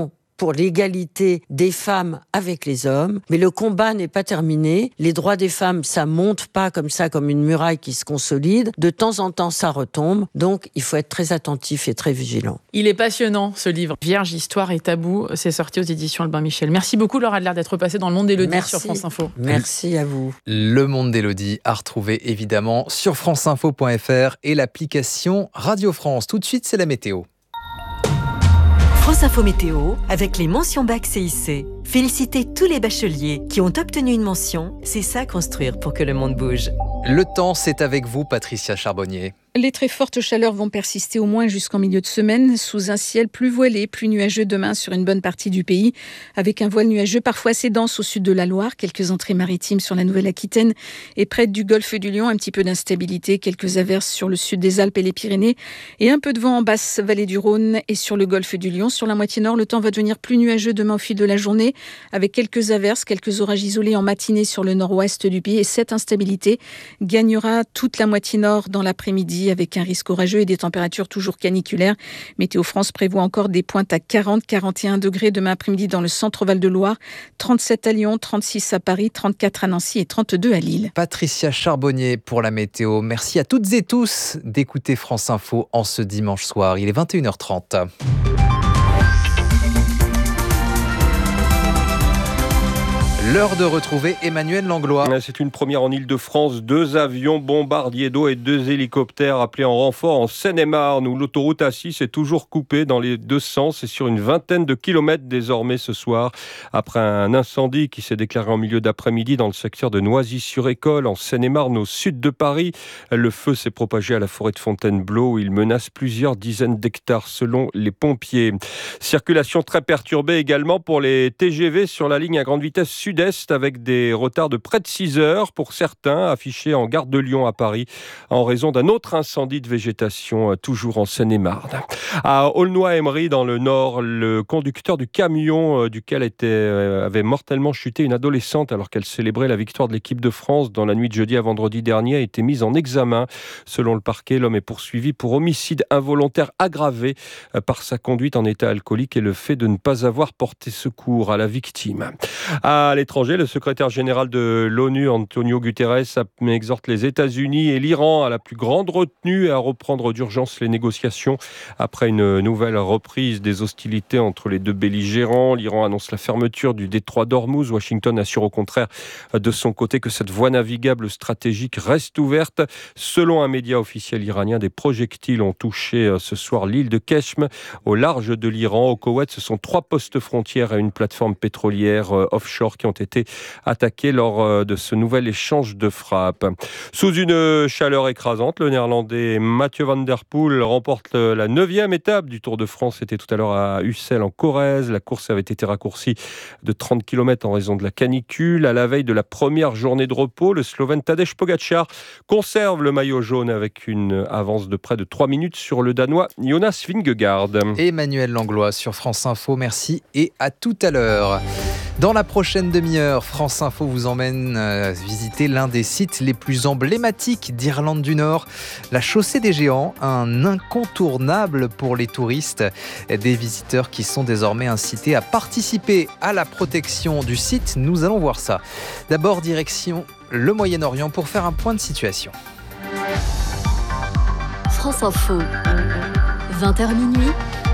pour l'égalité des femmes avec les hommes. Mais le combat n'est pas terminé. Les droits des femmes, ça monte pas comme ça, comme une muraille qui se consolide. De temps en temps, ça retombe. Donc, il faut être très attentif et très vigilant. Il est passionnant, ce livre. Vierge, histoire et tabou. C'est sorti aux éditions Albin Michel. Merci beaucoup, Laura Adler, d'être passée dans le monde d'Élodie sur France Info. Merci à vous. Le monde d'Élodie à retrouver évidemment sur franceinfo.fr et l'application Radio France. Tout de suite, c'est la météo. France Info Météo avec les mentions bac CIC. Félicitez tous les bacheliers qui ont obtenu une mention. C'est ça construire pour que le monde bouge. Le temps, c'est avec vous, Patricia Charbonnier. Les très fortes chaleurs vont persister au moins jusqu'en milieu de semaine, sous un ciel plus voilé, plus nuageux demain sur une bonne partie du pays, avec un voile nuageux parfois assez dense au sud de la Loire, quelques entrées maritimes sur la Nouvelle-Aquitaine et près du golfe du Lion, un petit peu d'instabilité, quelques averses sur le sud des Alpes et les Pyrénées, et un peu de vent en basse vallée du Rhône et sur le golfe du Lion. Sur la moitié nord, le temps va devenir plus nuageux demain au fil de la journée, avec quelques averses, quelques orages isolés en matinée sur le nord-ouest du pays, et cette instabilité gagnera toute la moitié nord dans l'après-midi, avec un risque orageux et des températures toujours caniculaires. Météo France prévoit encore des pointes à 40-41 degrés demain après-midi dans le centre Val-de-Loire, 37 à Lyon, 36 à Paris, 34 à Nancy et 32 à Lille. Patricia Charbonnier pour la météo. Merci à toutes et tous d'écouter France Info en ce dimanche soir. Il est 21h30. L'heure de retrouver Emmanuel Langlois. C'est une première en Ile-de-France. 2 avions bombardiers d'eau et 2 hélicoptères appelés en renfort en Seine-et-Marne, où l'autoroute A6 est toujours coupée dans les deux sens et sur une vingtaine de kilomètres désormais ce soir. Après un incendie qui s'est déclaré en milieu d'après-midi dans le secteur de Noisy-sur-École, en Seine-et-Marne, au sud de Paris. Le feu s'est propagé à la forêt de Fontainebleau, où il menace plusieurs dizaines d'hectares selon les pompiers. Circulation très perturbée également pour les TGV sur la ligne à grande vitesse sud-est, avec des retards de près de 6 heures pour certains, affichés en gare de Lyon à Paris, en raison d'un autre incendie de végétation, toujours en Seine-et-Marne. À Aulnoy-Aymeries, dans le Nord, le conducteur du camion duquel avait mortellement chuté une adolescente alors qu'elle célébrait la victoire de l'équipe de France dans la nuit de jeudi à vendredi dernier a été mis en examen. Selon le parquet, l'homme est poursuivi pour homicide involontaire aggravé par sa conduite en état alcoolique et le fait de ne pas avoir porté secours à la victime. À l'étranger, le secrétaire général de l'ONU, Antonio Guterres, exhorte les États-Unis et l'Iran à la plus grande retenue et à reprendre d'urgence les négociations après une nouvelle reprise des hostilités entre les deux belligérants. L'Iran annonce la fermeture du détroit d'Ormuz. Washington assure au contraire de son côté que cette voie navigable stratégique reste ouverte. Selon un média officiel iranien, des projectiles ont touché ce soir l'île de Keshm au large de l'Iran. Au Koweït, ce sont 3 postes frontières et une plateforme pétrolière offshore qui ont été attaqués lors de ce nouvel échange de frappes. Sous une chaleur écrasante, le néerlandais Mathieu van der Poel remporte la 9e étape du Tour de France. C'était tout à l'heure à Ussel en Corrèze. La course avait été raccourcie de 30 km en raison de la canicule. À la veille de la première journée de repos, le Slovène Tadej Pogačar conserve le maillot jaune avec une avance de près de 3 minutes sur le Danois Jonas Vingegaard. Emmanuel Langlois sur France Info, merci et à tout à l'heure. Dans la prochaine demi-heure, France Info vous emmène visiter l'un des sites les plus emblématiques d'Irlande du Nord, la Chaussée des Géants, un incontournable pour les touristes. Des visiteurs qui sont désormais incités à participer à la protection du site. Nous allons voir ça. D'abord, direction le Moyen-Orient pour faire un point de situation. France Info, 20h minuit,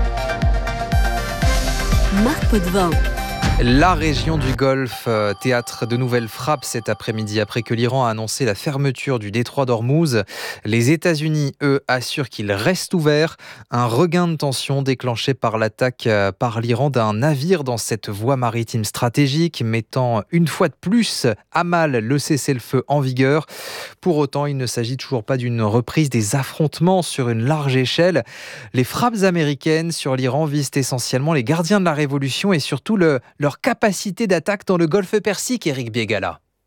Marc Potvin. La région du Golfe, théâtre de nouvelles frappes cet après-midi après que l'Iran a annoncé la fermeture du détroit d'Ormuz. Les États-Unis, eux, assurent qu'il reste ouvert. Un regain de tension déclenché par l'attaque par l'Iran d'un navire dans cette voie maritime stratégique, mettant une fois de plus à mal le cessez-le-feu en vigueur. Pour autant, il ne s'agit toujours pas d'une reprise des affrontements sur une large échelle. Les frappes américaines sur l'Iran visent essentiellement les gardiens de la révolution et surtout leur capacité d'attaque dans le golfe Persique, Éric Biégala.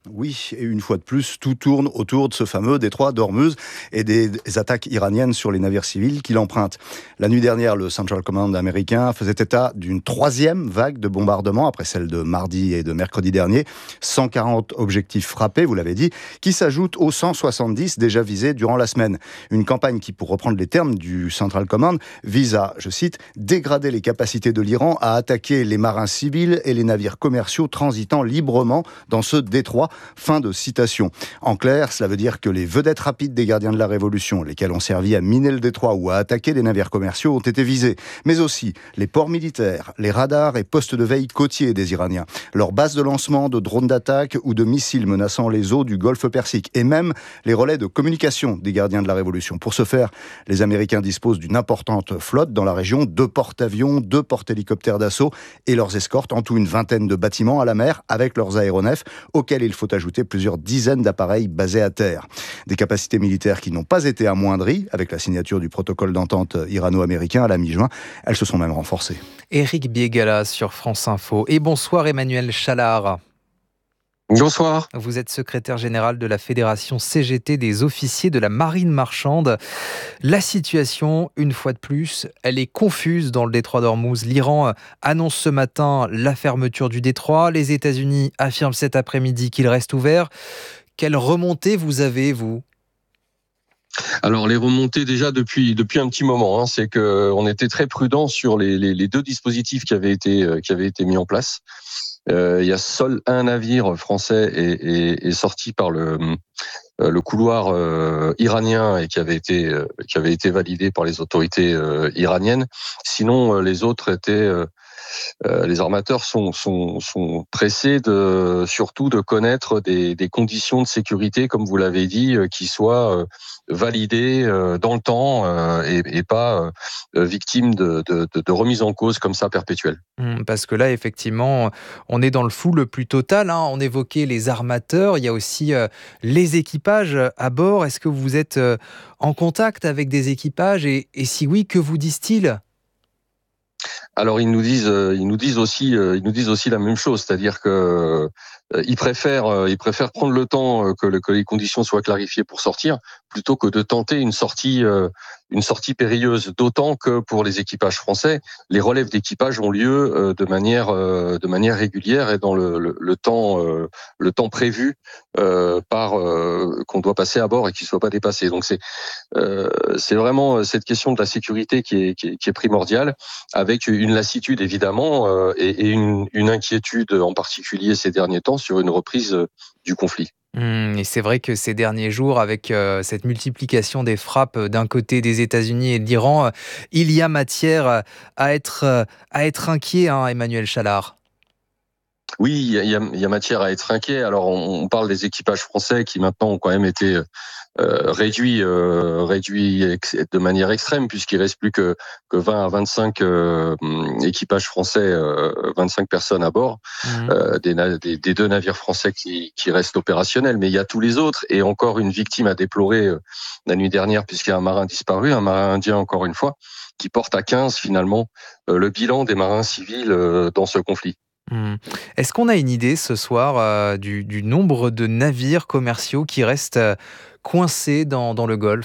Oui, et une fois de plus, tout tourne autour de ce fameux détroit d'Ormuz et des attaques iraniennes sur les navires civils qui l'empruntent. La nuit dernière, le Central Command américain faisait état d'une 3e vague de bombardements après celle de mardi et de mercredi dernier. 140 objectifs frappés, vous l'avez dit, qui s'ajoutent aux 170 déjà visés durant la semaine. Une campagne qui, pour reprendre les termes du Central Command, vise à, je cite, dégrader les capacités de l'Iran à attaquer les marins civils et les navires commerciaux transitant librement dans ce détroit. Fin de citation. En clair, cela veut dire que les vedettes rapides des gardiens de la Révolution, lesquels ont servi à miner le détroit ou à attaquer des navires commerciaux, ont été visés. Mais aussi les ports militaires, les radars et postes de veille côtiers des Iraniens, leurs bases de lancement de drones d'attaque ou de missiles menaçant les eaux du Golfe Persique, et même les relais de communication des gardiens de la Révolution. Pour ce faire, les Américains disposent d'une importante flotte dans la région, 2 porte-avions, 2 porte-hélicoptères d'assaut et leurs escortes, en tout une vingtaine de bâtiments à la mer avec leurs aéronefs, auxquels il faut ajouter plusieurs dizaines d'appareils basés à terre. Des capacités militaires qui n'ont pas été amoindries avec la signature du protocole d'entente irano-américain à la mi-juin. Elles se sont même renforcées. Éric Biégala sur France Info. Et bonsoir Emmanuel Chalard. Bonsoir. Vous êtes secrétaire général de la Fédération CGT des officiers de la marine marchande. La situation, une fois de plus, elle est confuse dans le détroit d'Ormuz. L'Iran annonce ce matin la fermeture du détroit. Les États-Unis affirment cet après-midi qu'il reste ouvert. Quelle remontée vous avez, vous ? Alors les remontées déjà depuis un petit moment, c'est que on était très prudent sur les 2 dispositifs qui avaient été mis en place. Il y a seul un navire français est sorti par le couloir iranien et qui avait été validé par les autorités iraniennes. Sinon, les autres étaient les armateurs sont pressés surtout de connaître des conditions de sécurité, comme vous l'avez dit, qui soient validées dans le temps et pas victimes de remise en cause comme ça perpétuelle. Parce que là, effectivement, on est dans le flou le plus total. On évoquait les armateurs, il y a aussi les équipages à bord. Est-ce que vous êtes en contact avec des équipages et si oui, que vous disent-ils ? Alors ils nous disent aussi la même chose, c'est-à-dire que ils préfèrent prendre le temps que les conditions soient clarifiées pour sortir, plutôt que de tenter une sortie périlleuse. D'autant que pour les équipages français, les relèves d'équipage ont lieu de manière régulière et dans le temps prévu qu'on doit passer à bord et qui ne soit pas dépassé. Donc c'est vraiment cette question de la sécurité qui est primordiale, avec une lassitude évidemment et une inquiétude en particulier ces derniers temps sur une reprise du conflit. Et c'est vrai que ces derniers jours, avec cette multiplication des frappes d'un côté des États-Unis et de l'Iran, il y a matière à être inquiet, Emmanuel Chalard. Oui, il y a matière à être inquiet. Alors, on parle des équipages français qui maintenant ont quand même été réduits de manière extrême, puisqu'il reste plus que 20 à 25 équipages français, 25 personnes à bord, des 2 navires français qui restent opérationnels. Mais il y a tous les autres, et encore une victime à déplorer la nuit dernière, puisqu'il y a un marin disparu, un marin indien encore une fois, qui porte à 15 finalement le bilan des marins civils dans ce conflit. Est-ce qu'on a une idée ce soir du nombre de navires commerciaux qui restent coincés dans le Golfe ?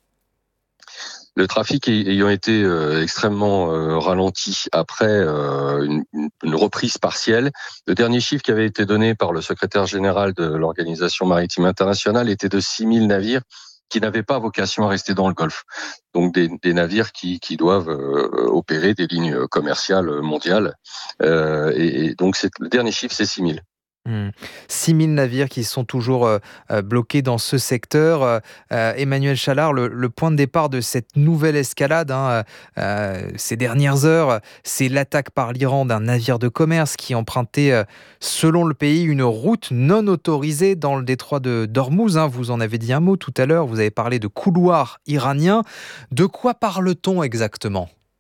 Le trafic ayant été extrêmement ralenti après une reprise partielle, le dernier chiffre qui avait été donné par le secrétaire général de l'Organisation maritime internationale était de 6000 navires qui n'avaient pas vocation à rester dans le Golfe. Donc des navires qui doivent opérer des lignes commerciales mondiales. Et donc le dernier chiffre, c'est 6000. 6000 navires qui sont toujours bloqués dans ce secteur. Emmanuel Chalard, le point de départ de cette nouvelle escalade ces dernières heures, c'est l'attaque par l'Iran d'un navire de commerce qui empruntait, selon le pays, une route non autorisée dans le détroit d'Ormuz. Vous en avez dit un mot tout à l'heure, vous avez parlé de couloir iranien. De quoi parle-t-on exactement ?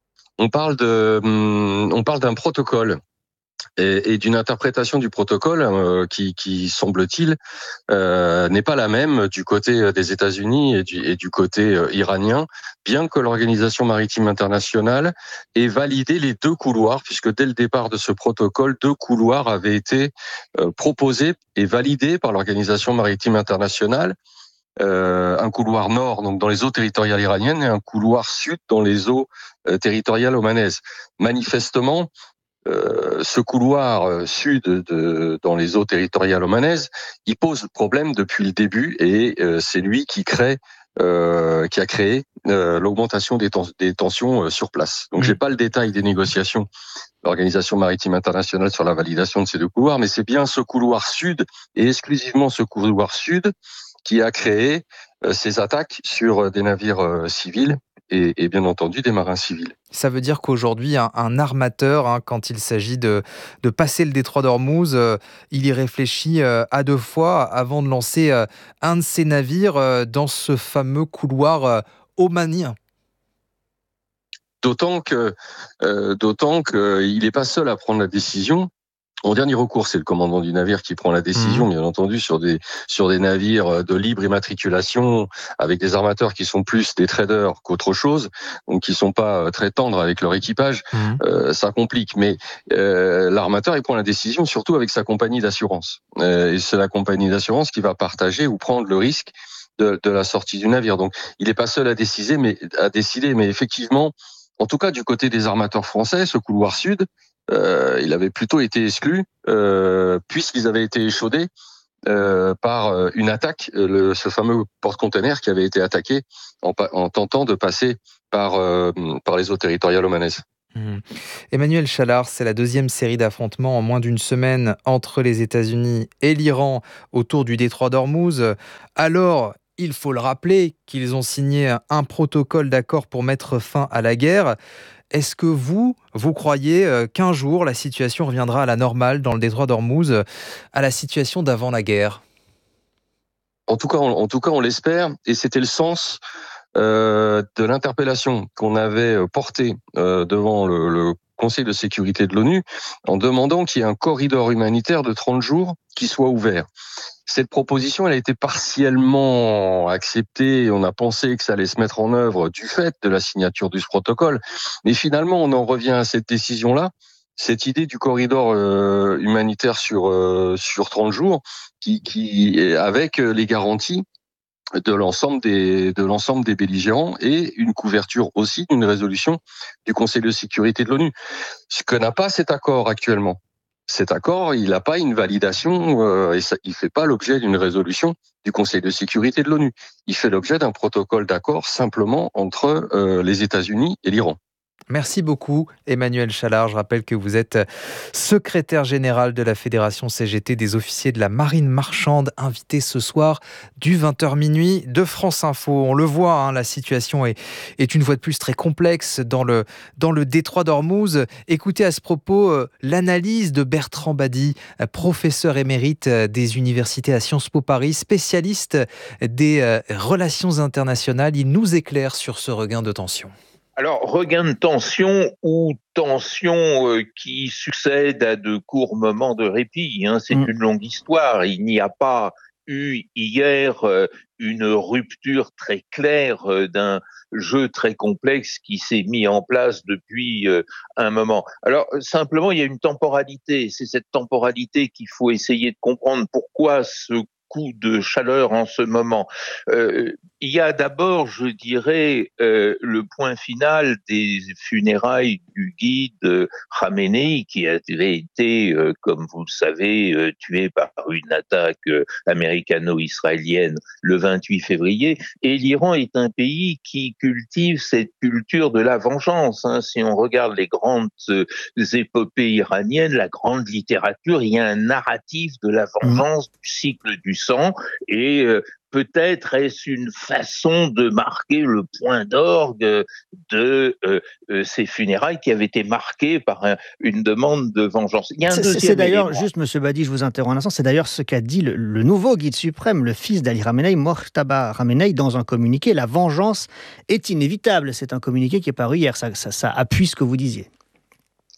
On parle d'un protocole et d'une interprétation du protocole qui semble-t-il, n'est pas la même du côté des États-Unis et du côté iranien, bien que l'Organisation maritime internationale ait validé les 2 couloirs, puisque dès le départ de ce protocole, 2 couloirs avaient été proposés et validés par l'Organisation maritime internationale. Un couloir nord, donc dans les eaux territoriales iraniennes, et un couloir sud dans les eaux territoriales omanaises. Manifestement, ce couloir sud dans les eaux territoriales omanaises, il pose problème depuis le début, et c'est lui qui a créé l'augmentation des tensions sur place. Donc j'ai pas le détail des négociations de l'Organisation maritime internationale sur la validation de ces 2 couloirs, mais c'est bien ce couloir sud, et exclusivement ce couloir sud, qui a créé ces attaques sur des navires civils et bien entendu des marins civils. Ça veut dire qu'aujourd'hui, un armateur, quand il s'agit de passer le détroit d'Ormuz, il y réfléchit à 2 fois avant de lancer un de ses navires dans ce fameux couloir omanien. D'autant qu'il n'est pas seul à prendre la décision. En dernier recours, c'est le commandant du navire qui prend la décision, bien entendu, sur des navires de libre immatriculation, avec des armateurs qui sont plus des traders qu'autre chose, donc qui sont pas très tendres avec leur équipage. Ça complique. Mais l'armateur, il prend la décision surtout avec sa compagnie d'assurance. Et c'est la compagnie d'assurance qui va partager ou prendre le risque de la sortie du navire. Donc, il n'est pas seul à décider, mais effectivement, en tout cas du côté des armateurs français, ce couloir sud, il avait plutôt été exclu, puisqu'ils avaient été échaudés par une attaque, ce fameux porte-container qui avait été attaqué en tentant de passer par les eaux territoriales omanaises. Emmanuel Chalard, c'est la 2e série d'affrontements en moins d'une semaine entre les États-Unis et l'Iran autour du détroit d'Ormuz. Alors, il faut le rappeler qu'ils ont signé un protocole d'accord pour mettre fin à la guerre. Est-ce que vous croyez qu'un jour, la situation reviendra à la normale dans le détroit d'Ormuz, à la situation d'avant la guerre ? En tout cas, on l'espère, et c'était le sens de l'interpellation qu'on avait portée devant le Conseil de sécurité de l'ONU, en demandant qu'il y ait un corridor humanitaire de 30 jours qui soit ouvert. Cette proposition, elle a été partiellement acceptée. On a pensé que ça allait se mettre en œuvre du fait de la signature du protocole. Mais finalement, on en revient à cette décision-là, cette idée du corridor humanitaire sur 30 jours, qui avec les garanties de l'ensemble des belligérants et une couverture aussi d'une résolution du Conseil de sécurité de l'ONU. Ce que n'a pas cet accord actuellement. Cet accord, il n'a pas une validation et il ne fait pas l'objet d'une résolution du Conseil de sécurité de l'ONU. Il fait l'objet d'un protocole d'accord simplement entre les États-Unis et l'Iran. Merci beaucoup Emmanuel Chalard. Je rappelle que vous êtes secrétaire général de la Fédération CGT des officiers de la marine marchande, invité ce soir du 20h minuit de France Info. On le voit, la situation est une fois de plus très complexe dans le détroit d'Ormuz. Écoutez à ce propos l'analyse de Bertrand Badi, professeur émérite des universités à Sciences Po Paris, spécialiste des relations internationales. Il nous éclaire sur ce regain de tension. Alors, regain de tension ou tension qui succède à de courts moments de répit, c'est une longue histoire. Il n'y a pas eu hier une rupture très claire d'un jeu très complexe qui s'est mis en place depuis un moment. Alors, simplement, il y a une temporalité. C'est cette temporalité qu'il faut essayer de comprendre. Pourquoi ce coup de chaleur en ce moment. Il y a d'abord, je dirais, le point final des funérailles du guide Khamenei, qui avait été, comme vous le savez, tué par une attaque américano-israélienne le 28 février. Et l'Iran est un pays qui cultive cette culture de la vengeance. Si on regarde les grandes épopées iraniennes, la grande littérature, il y a un narratif de la vengeance du cycle du sang, et peut-être est-ce une façon de marquer le point d'orgue de ces funérailles qui avaient été marquées par une demande de vengeance. Il y a c'est d'ailleurs, juste Monsieur Badi, je vous interromps un instant, c'est d'ailleurs ce qu'a dit le nouveau guide suprême, le fils d'Ali Khamenei, Mojtaba Khamenei, dans un communiqué. La vengeance est inévitable. C'est un communiqué qui est paru hier. Ça appuie ce que vous disiez.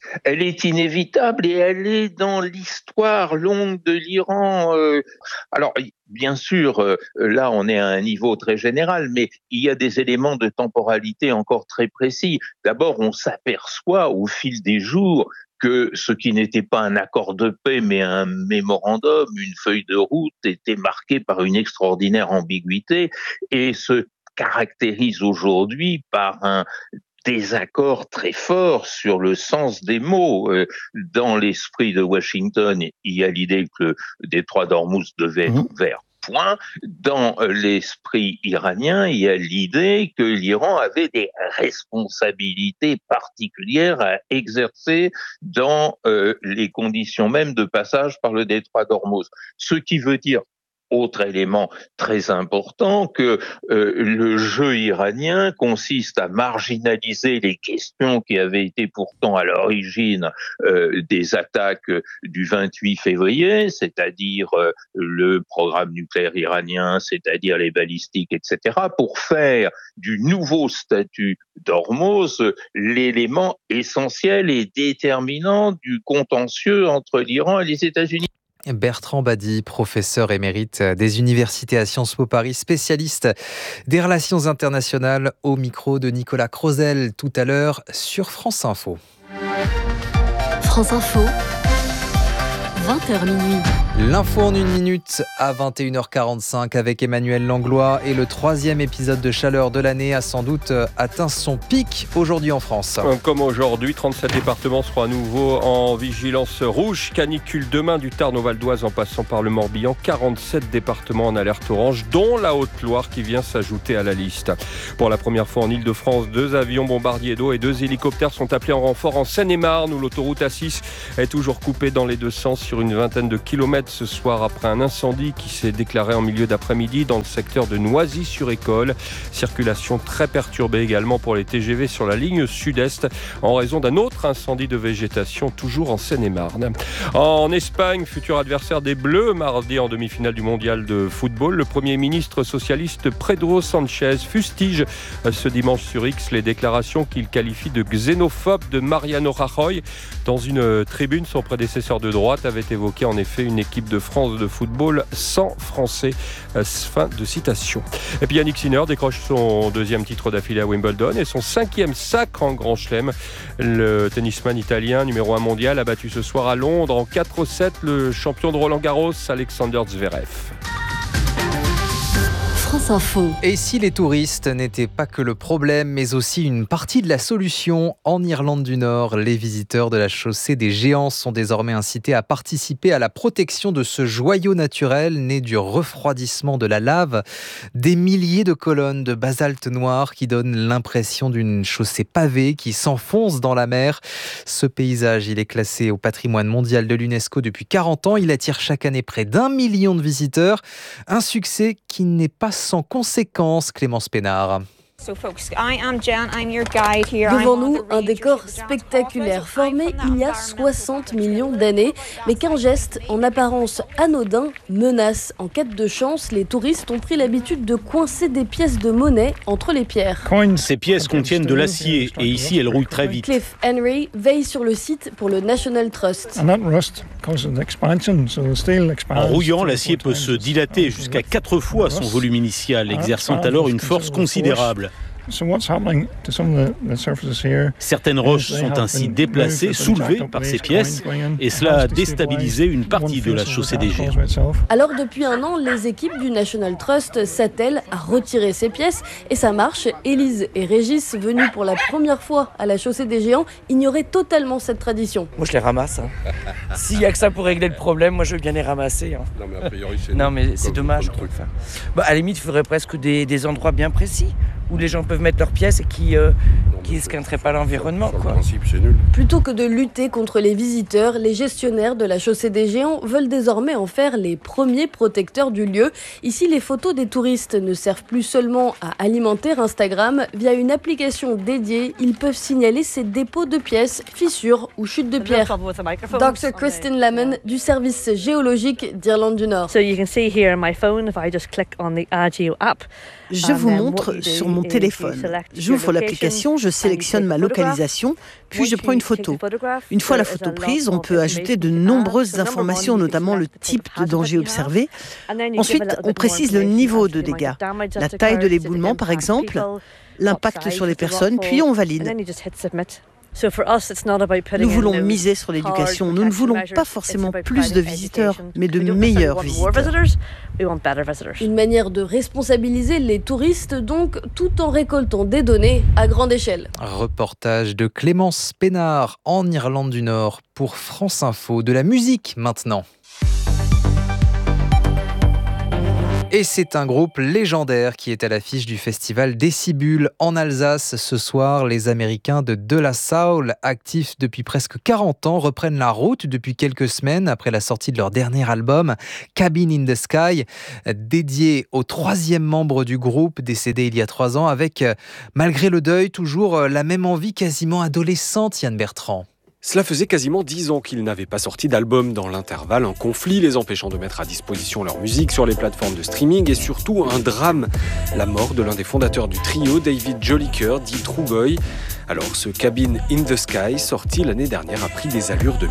Elle est inévitable et elle est dans l'histoire longue de l'Iran. Alors, bien sûr, là, on est à un niveau très général, mais il y a des éléments de temporalité encore très précis. D'abord, on s'aperçoit au fil des jours que ce qui n'était pas un accord de paix, mais un mémorandum, une feuille de route, était marqué par une extraordinaire ambiguïté et se caractérise aujourd'hui par un désaccord très fort sur le sens des mots. Dans l'esprit de Washington, il y a l'idée que le détroit d'Ormuz devait être ouvert. Point. Dans l'esprit iranien, il y a l'idée que l'Iran avait des responsabilités particulières à exercer dans les conditions même de passage par le détroit d'Ormuz. Ce qui veut dire, autre élément très important, que le jeu iranien consiste à marginaliser les questions qui avaient été pourtant à l'origine des attaques du 28 février, c'est-à-dire le programme nucléaire iranien, c'est-à-dire les balistiques, etc., pour faire du nouveau statut d'Ormuz l'élément essentiel et déterminant du contentieux entre l'Iran et les États-Unis. Bertrand Badi, professeur émérite des universités à Sciences Po Paris, spécialiste des relations internationales, au micro de Nicolas Crozel tout à l'heure sur France Info. France Info, 20h minuit. L'info en une minute à 21h45 avec Emmanuel Langlois, et le 3e épisode de chaleur de l'année a sans doute atteint son pic aujourd'hui en France. Comme aujourd'hui, 37 départements seront à nouveau en vigilance rouge. Canicule demain du Tarn au Val d'Oise en passant par le Morbihan. 47 départements en alerte orange, dont la Haute-Loire qui vient s'ajouter à la liste. Pour la première fois en Ile-de-France, 2 avions bombardiers d'eau et 2 hélicoptères sont appelés en renfort en Seine-et-Marne, où l'autoroute A6 est toujours coupée dans les deux sens sur une vingtaine de kilomètres ce soir après un incendie qui s'est déclaré en milieu d'après-midi dans le secteur de Noisy-sur-École. Circulation très perturbée également pour les TGV sur la ligne sud-est en raison d'un autre incendie de végétation toujours en Seine-et-Marne. En Espagne, futur adversaire des Bleus, mardi en demi-finale du mondial de football, le Premier ministre socialiste Pedro Sánchez fustige ce dimanche sur X les déclarations qu'il qualifie de xénophobes de Mariano Rajoy. Dans une tribune, son prédécesseur de droite avait évoqué en effet une équipe de France de football sans Français. Fin de citation. Et puis Yannick Sinner décroche son 2e titre d'affilée à Wimbledon et son 5e sacre en Grand Chelem. Le tennisman italien numéro 1 mondial a battu ce soir à Londres en 4-7 le champion de Roland-Garros, Alexander Zverev. France Info. Et si les touristes n'étaient pas que le problème, mais aussi une partie de la solution, en Irlande du Nord, les visiteurs de la chaussée des Géants sont désormais incités à participer à la protection de ce joyau naturel né du refroidissement de la lave. Des milliers de colonnes de basalte noir qui donnent l'impression d'une chaussée pavée qui s'enfonce dans la mer. Ce paysage, il est classé au patrimoine mondial de l'UNESCO depuis 40 ans. Il attire chaque année près d'1 million de visiteurs. Un succès qui n'est pas sans conséquences, Clémence Pénard. Devant nous, un décor spectaculaire formé il y a 60 millions d'années, mais qu'un geste en apparence anodin menace. En quête de chance, les touristes ont pris l'habitude de coincer des pièces de monnaie entre les pierres. Ces pièces contiennent de l'acier et ici elles rouillent très vite. Cliff Henry veille sur le site pour le National Trust. En rouillant, l'acier peut se dilater jusqu'à 4 fois son volume initial, exerçant alors une force considérable. Certaines roches sont ainsi déplacées, soulevées par ces pièces, et cela a déstabilisé une partie de la chaussée des Géants. Alors depuis un an, les équipes du National Trust s'attellent à retirer ces pièces, et ça marche. Élise et Régis, venus pour la première fois à la chaussée des Géants, ignoraient totalement cette tradition. Moi je les ramasse. S'il n'y a que ça pour régler le problème, moi je veux bien les ramasser. Non mais a priori c'est dommage. À la limite, il faudrait presque des endroits bien précis où les gens peuvent mettre leurs pièces et qui esquinteraient pas l'environnement. Sur le principe, c'est nul. Plutôt que de lutter contre les visiteurs, les gestionnaires de la chaussée des Géants veulent désormais en faire les premiers protecteurs du lieu. Ici, les photos des touristes ne servent plus seulement à alimenter Instagram. Via une application dédiée, ils peuvent signaler ces dépôts de pièces, fissures ou chutes de pierre. Dr. Kristen Lamon du service géologique d'Irlande du Nord. Je vous montre sur mon téléphone. J'ouvre l'application, je sélectionne ma localisation, puis je prends une photo. Une fois la photo prise, on peut ajouter de nombreuses informations, notamment le type de danger observé. Ensuite, on précise le niveau de dégâts, la taille de l'éboulement par exemple, l'impact sur les personnes, puis on valide. Nous voulons miser sur l'éducation. Nous ne voulons pas forcément plus de visiteurs, mais de meilleurs visiteurs. Une manière de responsabiliser les touristes, donc, tout en récoltant des données à grande échelle. Reportage de Clémence Pénard en Irlande du Nord pour France Info. De la musique maintenant. Et c'est un groupe légendaire qui est à l'affiche du festival Décibule en Alsace. Ce soir, les Américains de La Soul, actifs depuis presque 40 ans, reprennent la route depuis quelques semaines après la sortie de leur dernier album, Cabin in the Sky, dédié au 3e membre du groupe, décédé il y a 3 ans, avec, malgré le deuil, toujours la même envie quasiment adolescente, Yann Bertrand. Cela faisait quasiment 10 ans qu'ils n'avaient pas sorti d'album. Dans l'intervalle, un conflit les empêchant de mettre à disposition leur musique sur les plateformes de streaming et surtout un drame, la mort de l'un des fondateurs du trio, David Jolicoeur, dit Trugoy. Alors ce Cabin in the Sky, sorti l'année dernière, a pris des allures de